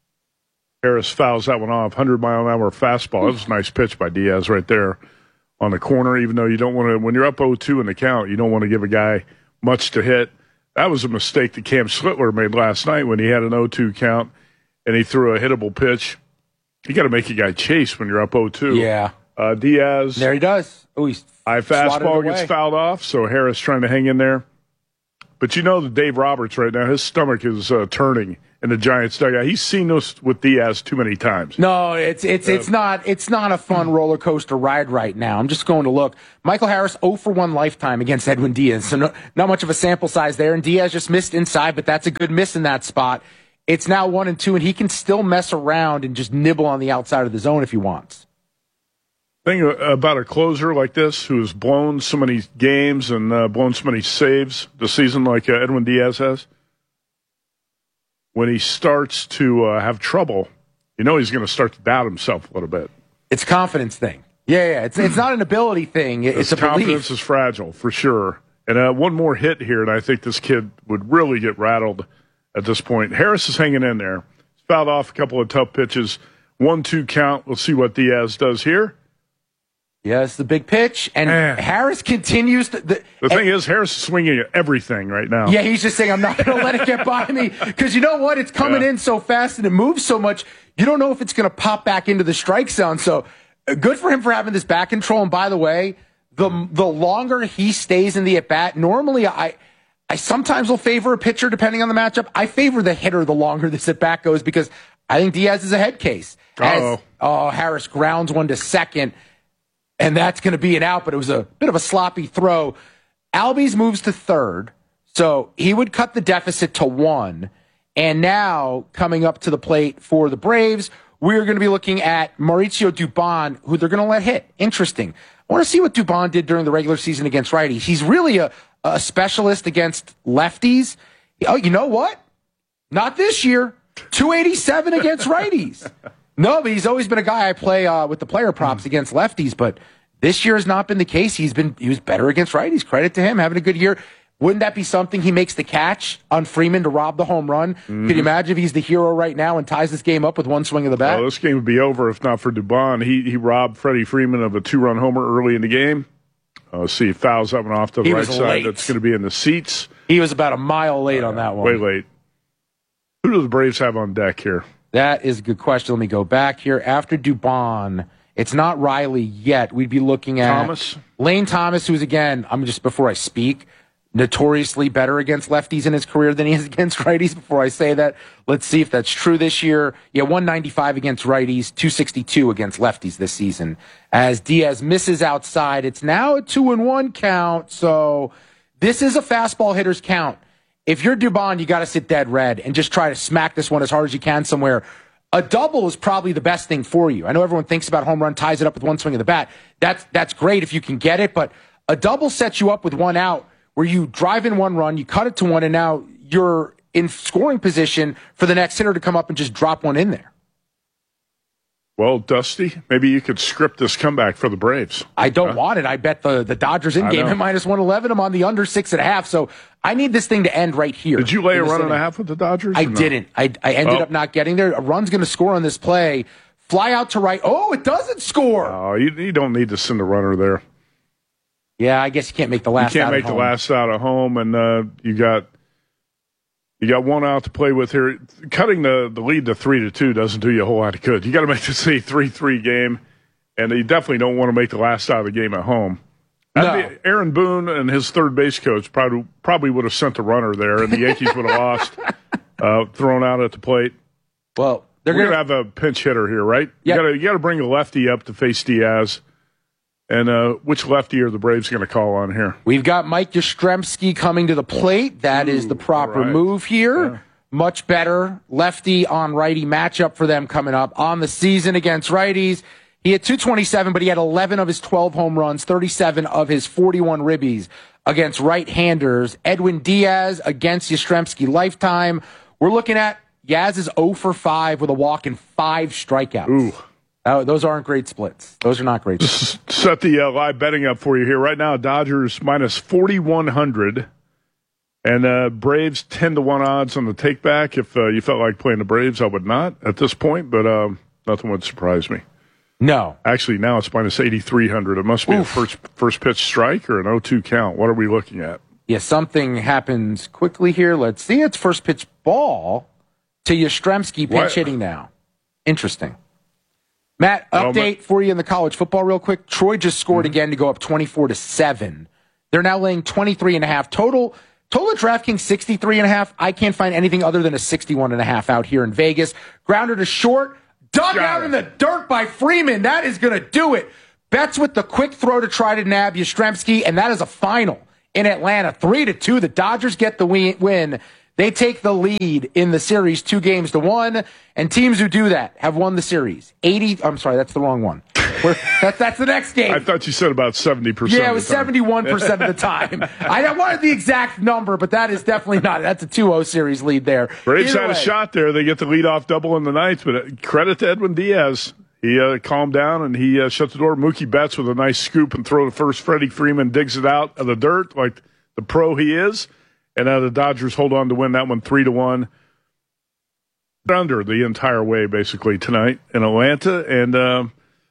Speaker 3: Harris fouls that one off. one hundred mile an hour fastball. That was a nice pitch by Diaz right there on the corner, even though you don't want to, when you're up oh two in the count, you don't want to give a guy much to hit. That was a mistake that Cam Slittler made last night when he had an oh two count and he threw a hittable pitch You got to make a guy chase when you're up oh two.
Speaker 2: Yeah.
Speaker 3: Uh, Diaz.
Speaker 2: There he does. Oh, he's
Speaker 3: I fastball gets fouled off, so Harris trying to hang in there. But you know that Dave Roberts right now, his stomach is uh, turning in the Giants dugout. He's seen this with Diaz too many times.
Speaker 2: No, it's it's
Speaker 3: Uh,
Speaker 2: it's not it's not a fun roller coaster ride right now. I'm just going to look. Michael Harris oh for one lifetime against Edwin Diaz, so no, not much of a sample size there. And Diaz just missed inside, but that's a good miss in that spot. It's now one and two, and he can still mess around and just nibble on the outside of the zone if he wants.
Speaker 3: Thing about a closer like this who has blown so many games and uh, blown so many saves this season like uh, Edwin Diaz has, when he starts to uh, have trouble, you know he's going to start to doubt himself a little bit.
Speaker 2: It's a confidence thing. Yeah, yeah. It's it's not an ability thing. It's
Speaker 3: His
Speaker 2: a
Speaker 3: confidence
Speaker 2: belief.
Speaker 3: is fragile, for sure. And uh, one more hit here, and I think this kid would really get rattled at this point. Harris is hanging in there. He's fouled off a couple of tough pitches. one two count. We'll see what Diaz does here.
Speaker 2: Yes, the big pitch, and
Speaker 3: Man.
Speaker 2: Harris continues to. The,
Speaker 3: The thing is, Harris is swinging at everything right now.
Speaker 2: Yeah, he's just saying, I'm not going to let it get by me. Because you know what? It's coming
Speaker 3: Yeah.
Speaker 2: in so fast and it moves so much, you don't know if it's going to pop back into the strike zone. So uh, good for him for having this back control. And by the way, the the longer he stays in the at-bat, normally I I sometimes will favor a pitcher depending on the matchup. I favor the hitter the longer this at-bat goes because I think Diaz is a head case. As,
Speaker 3: Uh-oh.
Speaker 2: oh, Harris grounds one to second. And that's going to be an out, but it was a bit of a sloppy throw. Albies moves to third, so he would cut the deficit to one. And now, coming up to the plate for the Braves, we're going to be looking at Mauricio Dubon, who they're going to let hit. Interesting. I want to see what Dubon did during the regular season against righties. He's really a, a specialist against lefties. Oh, you know what? Not this year. two eighty-seven against righties. No, but he's always been a guy I play uh, with the player props against lefties, but this year has not been the case. He's been he was better against righties. Credit to him, having a good year. Wouldn't that be something? He makes the catch on Freeman to rob the home run.
Speaker 3: Mm-hmm.
Speaker 2: Could you imagine if he's the hero right now and ties this game up with one swing of the bat?
Speaker 3: Well, this game would be over if not for Dubon. He he robbed Freddie Freeman of a two-run homer early in the game. Uh, let's see, fouls that one off to the
Speaker 2: He
Speaker 3: right
Speaker 2: was
Speaker 3: side.
Speaker 2: late.
Speaker 3: That's going to be in the seats.
Speaker 2: He was about a mile late on that one.
Speaker 3: Way late. Who do the Braves have on deck here?
Speaker 2: That is a good question. Let me go back here. After Dubon, it's not Riley yet. We'd be looking at
Speaker 3: Thomas?
Speaker 2: Lane Thomas, who's, again, I'm just before I speak, notoriously better against lefties in his career than he is against righties. Before I say that, let's see if that's true this year. Yeah, one ninety-five against righties, two sixty-two against lefties this season. As Diaz misses outside, it's now a two and one count. So this is a fastball hitter's count. If you're Dubon, you got to sit dead red and just try to smack this one as hard as you can somewhere. A double is probably the best thing for you. I know everyone thinks about home run, ties it up with one swing of the bat. That's that's great if you can get it, but a double sets you up with one out where you drive in one run, you cut it to one, and now you're in scoring position for the next hitter to come up and just drop one in there.
Speaker 3: Well, Dusty, maybe you could script this comeback for the Braves.
Speaker 2: I don't huh? want it. I bet the, the Dodgers in
Speaker 3: I
Speaker 2: game
Speaker 3: know.
Speaker 2: at minus one eleven. I'm on the under six and a half. So I need this thing to end right here.
Speaker 3: Did you lay a run
Speaker 2: inning.
Speaker 3: and a half with the Dodgers?
Speaker 2: I
Speaker 3: or no?
Speaker 2: didn't. I, I ended
Speaker 3: Oh.
Speaker 2: up not getting there. A run's going to score on this play. Fly out to right. Oh, it doesn't score.
Speaker 3: Oh, you, you don't need to send a runner there.
Speaker 2: Yeah, I guess you can't make the last
Speaker 3: You can't
Speaker 2: out
Speaker 3: make
Speaker 2: at
Speaker 3: the
Speaker 2: home.
Speaker 3: last out at home, and uh, you got you got one out to play with here. Cutting the, the lead to three to two doesn't do you a whole lot of good. You got to make this a three three game, and you definitely don't want to make the last out of the game at home. That'd be- Aaron Boone and his third base coach probably probably would have sent a runner there, and the Yankees would have lost, uh, thrown out at the plate.
Speaker 2: Well, they're
Speaker 3: We're
Speaker 2: gonna-
Speaker 3: gonna have a pinch hitter here, right?
Speaker 2: Yep.
Speaker 3: You got to you got to bring a lefty up to face Diaz. And uh, which lefty are the Braves going to call on here?
Speaker 2: We've got Mike Yastrzemski coming to the plate. That Ooh, is the proper right. move here. Yeah. Much better lefty on righty matchup for them coming up on the season against righties. He had two twenty-seven, but he had eleven of his twelve home runs, thirty-seven of his forty-one ribbies against right-handers. Edwin Diaz against Yastrzemski lifetime. We're looking at Yaz is oh for five with a walk and five strikeouts.
Speaker 3: Ooh.
Speaker 2: Oh, those aren't great splits. Those are not great splits.
Speaker 3: Set the uh, live betting up for you here. Right now, Dodgers minus forty-one hundred. And uh, Braves ten to one odds on the take back. If uh, you felt like playing the Braves, I would not at this point, but um, nothing would surprise me.
Speaker 2: No.
Speaker 3: Actually, now it's minus eighty-three hundred. It must be Oof. a first, first pitch strike or an oh two count. What are we looking at?
Speaker 2: Yeah, something happens quickly here. Let's see. It's first pitch ball to Yastrzemski, pinch
Speaker 3: what?
Speaker 2: hitting now. Interesting. Matt, update for you in the college football real quick. Troy just scored mm-hmm. again to go up twenty-four to seven. They're now laying twenty-three and a half total. Total at DraftKings sixty-three and a half. I can't find anything other than a sixty-one and a half out here in Vegas. Grounder to short. Dug Got out it. in the dirt by Freeman. That is going to do it. Betts with the quick throw to try to nab Yastrzemski, and that is a final in Atlanta. Three to two. The Dodgers get the win. They take the lead in the series two games to one, and teams who do that have won the series. eighty. I'm sorry, that's the wrong one. We're, that, that's the next game.
Speaker 3: I thought you said about seventy percent.
Speaker 2: Yeah, it was seventy-one percent of the time. I wanted the exact number, but that is definitely not. That's a two oh series lead there.
Speaker 3: Braves
Speaker 2: Either
Speaker 3: had
Speaker 2: way.
Speaker 3: a shot there. They get the leadoff double in the ninth, but credit to Edwin Diaz. He uh, calmed down, and he uh, shut the door. Mookie Betts with a nice scoop and throw to first. Freddie Freeman digs it out of the dirt like the pro he is. And now the Dodgers hold on to win that one three to one. Under the entire way, basically, tonight in Atlanta. And um,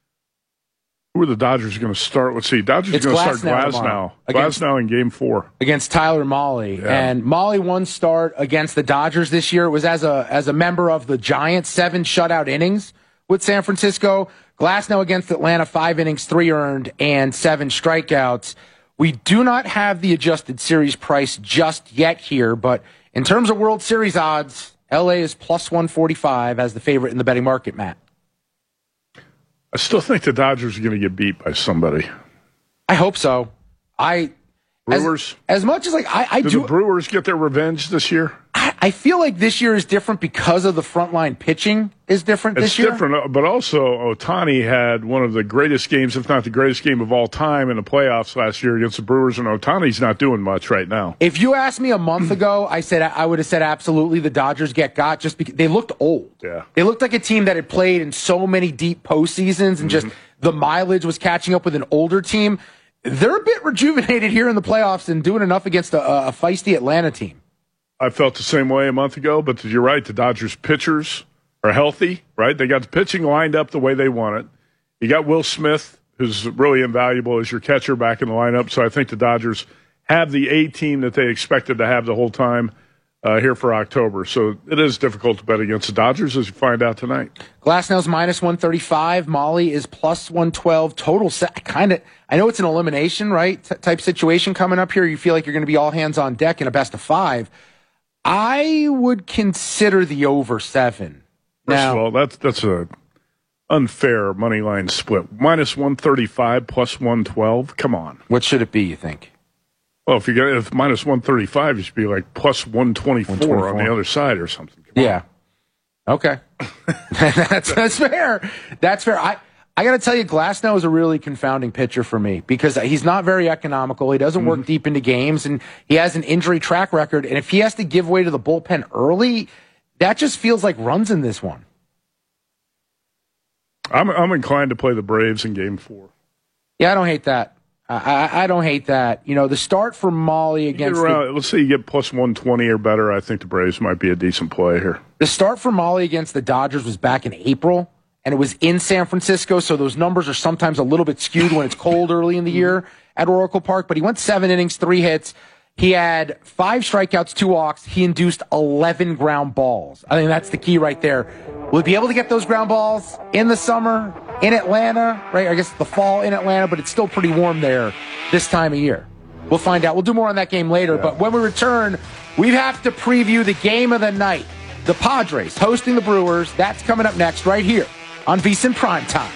Speaker 3: who are the Dodgers going to start? Let's see. Dodgers are going to start Glasnow. Glasnow in game four.
Speaker 2: Against Tyler Mahle.
Speaker 3: Yeah.
Speaker 2: And Mahle one start against the Dodgers this year. It was as a as a member of the Giants, seven shutout innings with San Francisco. Glasnow against Atlanta, five innings, three earned, and seven strikeouts. We do not have the adjusted series price just yet here, but in terms of World Series odds, L A is plus one forty-five as the favorite in the betting market, Matt.
Speaker 3: I still think the Dodgers are going to get beat by somebody.
Speaker 2: I hope so. I
Speaker 3: Brewers.
Speaker 2: As, as much as like I, I
Speaker 3: do,
Speaker 2: do.
Speaker 3: The Brewers get their revenge this year?
Speaker 2: I, I feel like this year is different because of the frontline pitching is different
Speaker 3: it's
Speaker 2: this year.
Speaker 3: It's different, but also Ohtani had one of the greatest games, if not the greatest game of all time in the playoffs last year against the Brewers, and Ohtani's not doing much right now.
Speaker 2: If you asked me a month ago, I said I would have said absolutely the Dodgers get got just because they looked old.
Speaker 3: Yeah.
Speaker 2: They looked like a team that had played in so many deep postseasons and just
Speaker 3: Mm-hmm.
Speaker 2: the mileage was catching up with an older team. They're a bit rejuvenated here in the playoffs and doing enough against a, a feisty Atlanta team.
Speaker 3: I felt the same way a month ago, but you're right. The Dodgers pitchers are healthy, right? They got the pitching lined up the way they want it. You got Will Smith, who's really invaluable as your catcher back in the lineup. So I think the Dodgers have the A team that they expected to have the whole time uh, here for October. So it is difficult to bet against the Dodgers, as you find out tonight.
Speaker 2: Glasnow's minus one thirty-five. Mahle is plus one twelve. Total set. Kind of. I know it's an elimination, right? T- type situation coming up here. You feel like you're going to be all hands on deck in a best of five. I would consider the over seven.
Speaker 3: First
Speaker 2: now,
Speaker 3: of all, that's that's a unfair money line split. Minus one thirty-five, plus one twelve. Come on.
Speaker 2: What should it be, you think?
Speaker 3: Well, if you get if minus one thirty-five, you should be like plus one twenty-four on the other side or something. Come
Speaker 2: yeah. On. Okay. that's that's fair. That's fair. I I got to tell you, Glasnow is a really confounding pitcher for me because he's not very economical. He doesn't work mm-hmm. deep into games, and he has an injury track record. And if he has to give way to the bullpen early, that just feels like runs in this one.
Speaker 3: I'm I'm inclined to play the Braves in Game Four.
Speaker 2: Yeah, I don't hate that. I, I, I don't hate that. You know, the start for Mahle against
Speaker 3: around,
Speaker 2: the,
Speaker 3: let's say you get plus one twenty or better. I think the Braves might be a decent play here.
Speaker 2: The start for Mahle against the Dodgers was back in April, and it was in San Francisco, so those numbers are sometimes a little bit skewed when it's cold early in the year at Oracle Park. But he went seven innings, three hits. He had five strikeouts, two walks. He induced eleven ground balls. I think that's the key right there. Will he be able to get those ground balls in the summer, in Atlanta, right? I guess the fall in Atlanta, but it's still pretty warm there this time of year. We'll find out. We'll do more on that game later. Yeah. But when we return, we have to preview the game of the night. The Padres hosting the Brewers. That's coming up next right here on VSiN Primetime.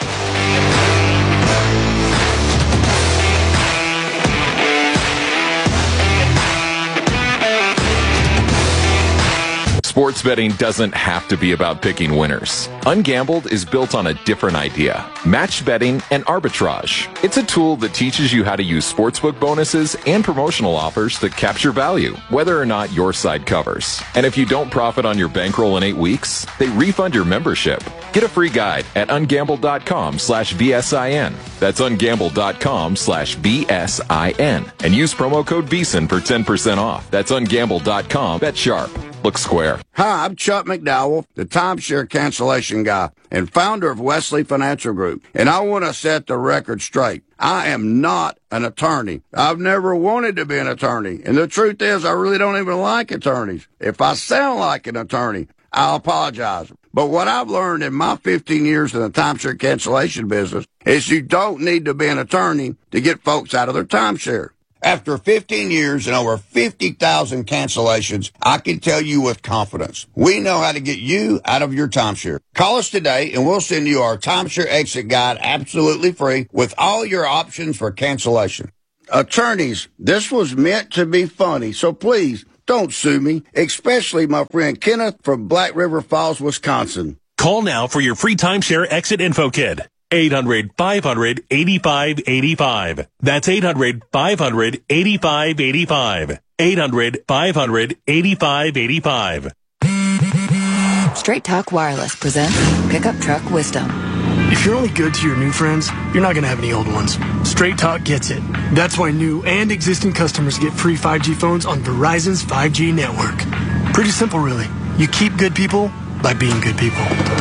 Speaker 15: Sports betting doesn't have to be about picking winners. Ungambled is built on a different idea: match betting and arbitrage. It's a tool that teaches you how to use sportsbook bonuses and promotional offers to capture value, whether or not your side covers. And if you don't profit on your bankroll in eight weeks, they refund your membership. Get a free guide at ungambled.com slash VSIN. That's ungambled.com slash VSIN. And use promo code VSiN for ten percent off. That's ungambled dot com. Bet sharp. Look square.
Speaker 17: Hi, I'm Chuck McDowell, the timeshare cancellation guy and founder of Wesley Financial Group. And I want to set the record straight. I am not an attorney. I've never wanted to be an attorney. And the truth is, I really don't even like attorneys. If I sound like an attorney, I apologize. But what I've learned in my fifteen years in the timeshare cancellation business is you don't need to be an attorney to get folks out of their timeshare. After fifteen years and over fifty thousand cancellations, I can tell you with confidence, we know how to get you out of your timeshare. Call us today and we'll send you our timeshare exit guide absolutely free with all your options for cancellation. Attorneys, this was meant to be funny, so please don't sue me, especially my friend Kenneth from Black River Falls, Wisconsin.
Speaker 5: Call now for your free timeshare exit info kit. eight hundred, five hundred, eighty-five eighty-five. That's eight hundred, five hundred, eighty-five eighty-five. eight hundred, five hundred, eighty-five eighty-five.
Speaker 19: Straight Talk Wireless presents Pickup Truck Wisdom.
Speaker 20: If you're only good to your new friends, you're not going to have any old ones. Straight Talk gets it. That's why new and existing customers get free five G phones on Verizon's five G network. Pretty simple, really. You keep good people by being good people.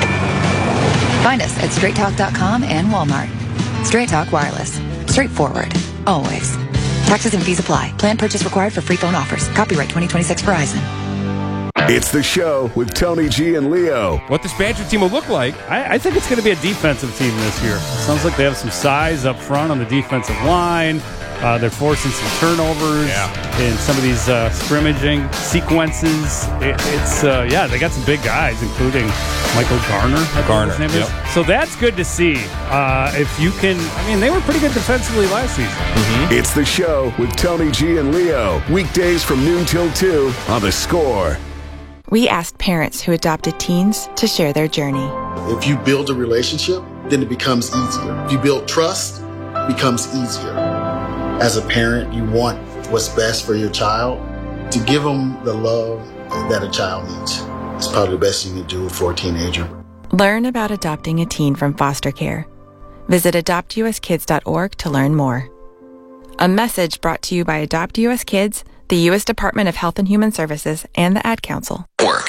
Speaker 19: Find us at straight talk dot com and Walmart. Straight Talk Wireless. Straightforward. Always. Taxes and fees apply. Plan purchase required for free phone offers. Copyright twenty twenty-six Verizon.
Speaker 23: It's the show with Tony G and Leo.
Speaker 12: What this Badger team will look like, I, I think it's going to be a defensive team this year. Sounds like they have some size up front on the defensive line. Uh, they're forcing some turnovers yeah. in some of these uh, scrimmaging sequences. It, it's, uh, yeah, they got some big guys, including Michael Garner. I
Speaker 21: Garner,
Speaker 12: his name
Speaker 21: yep.
Speaker 12: is. So that's good to see. Uh, if you can, I mean, they were pretty good defensively last season.
Speaker 23: Mm-hmm. It's the show with Tony G and Leo. Weekdays from noon till two on The Score.
Speaker 22: We asked parents who adopted teens to share their journey.
Speaker 24: If you build a relationship, then it becomes easier. If you build trust, it becomes easier. As a parent, you want what's best for your child. To give them the love that a child needs. It's probably the best you can do for a teenager.
Speaker 22: Learn about adopting a teen from foster care. Visit adopt u s kids dot org to learn more. A message brought to you by Adopt U S Kids, the U S Department of Health and Human Services, and the Ad Council.
Speaker 1: Work.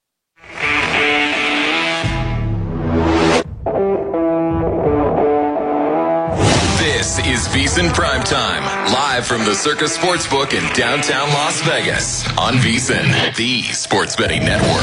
Speaker 1: This is VEASAN Primetime, live from the Circus Sportsbook in downtown Las Vegas on VEASAN, the sports betting network.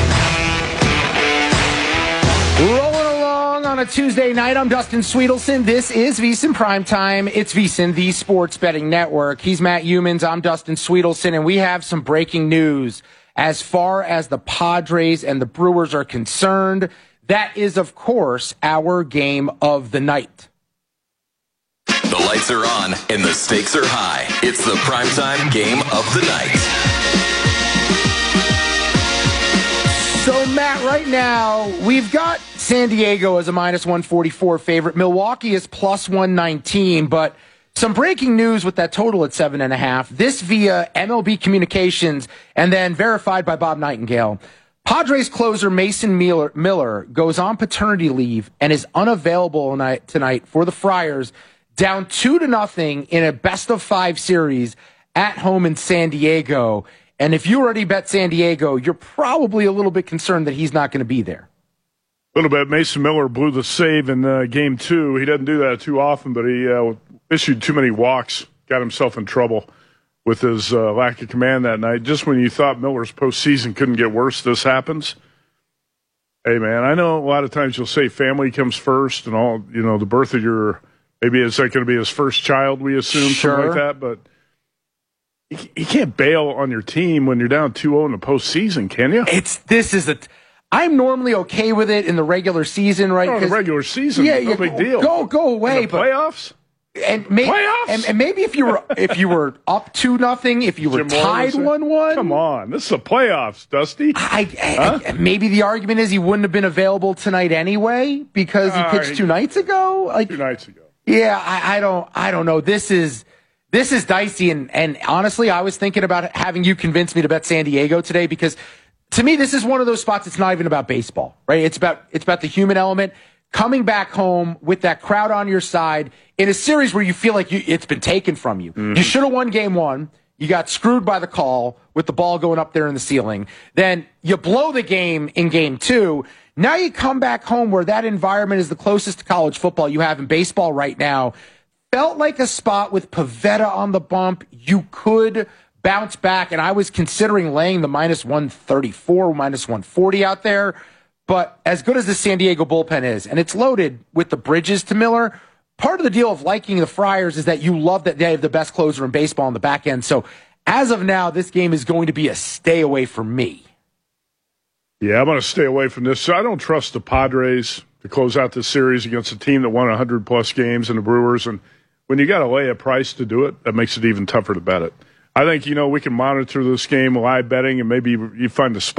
Speaker 2: Rolling along on a Tuesday night, I'm Dustin Sweetelson. This is VEASAN Primetime. It's VEASAN, the sports betting network. He's Matt Humans. I'm Dustin Sweetelson, and we have some breaking news as far as the Padres and the Brewers are concerned. That is, of course, our game of the night.
Speaker 1: The lights are on and the stakes are high. It's the primetime game of the night.
Speaker 2: So, Matt, right now, we've got San Diego as a minus one forty-four favorite. Milwaukee is plus one nineteen, but some breaking news with that total at seven and a half. This via M L B Communications and then verified by Bob Nightingale. Padres closer Mason Miller, Miller goes on paternity leave and is unavailable tonight, tonight for the Friars, down two to nothing in a best of five series at home in San Diego. And if you already bet San Diego, you're probably a little bit concerned that he's not going to be there.
Speaker 3: A little bit. Mason Miller blew the save in uh, game two. He doesn't do that too often, but he uh, issued too many walks, got himself in trouble with his uh, lack of command that night. Just when you thought Miller's postseason couldn't get worse, this happens. Hey, man, I know a lot of times you'll say family comes first and all, you know, the birth of your, maybe it's like going to be his first child, we assume,
Speaker 2: Sure.
Speaker 3: something like that, but you, you can't bail on your team when you're down two oh in the postseason, can you?
Speaker 2: It's, this is a, t- I'm normally okay with it in the regular season, right?
Speaker 3: Oh, the regular season,
Speaker 2: yeah,
Speaker 3: no
Speaker 2: yeah,
Speaker 3: big
Speaker 2: go,
Speaker 3: deal.
Speaker 2: Go, go away.
Speaker 3: In the
Speaker 2: but
Speaker 3: playoffs?
Speaker 2: And, may, and, and maybe if you were if you were up two nothing, if you were
Speaker 3: Jim
Speaker 2: tied one one,
Speaker 3: come on, this is the playoffs, Dusty.
Speaker 2: I, I,
Speaker 3: Huh?
Speaker 2: I maybe the argument is he wouldn't have been available tonight anyway because he
Speaker 3: Uh,
Speaker 2: pitched two nights ago. Like
Speaker 3: Two nights ago.
Speaker 2: yeah, I, I don't I don't know. This is this is dicey, and and honestly, I was thinking about having you convince me to bet San Diego today because to me, this is one of those spots. It's not even about baseball, right? It's about it's about the human element. Coming back home with that crowd on your side in a series where you feel like you, it's been taken from you. Mm-hmm. You should have won game one. You got screwed by the call with the ball going up there in the ceiling. Then you blow the game in game two. Now you come back home where that environment is the closest to college football you have in baseball right now. Felt like a spot with Pavetta on the bump. You could bounce back, and I was considering laying the minus one thirty-four, minus one forty out there. But as good as the San Diego bullpen is, and it's loaded with the Bridges to Miller, part of the deal of liking the Friars is that you love that they have the best closer in baseball on the back end. So as of now, this game is going to be a stay away for me.
Speaker 3: Yeah, I'm going to stay away from this. So I don't trust the Padres to close out this series against a team that won one hundred plus games in the Brewers. And when you got to lay a price to do it, that makes it even tougher to bet it. I think, you know, we can monitor this game live betting, and maybe you find the spot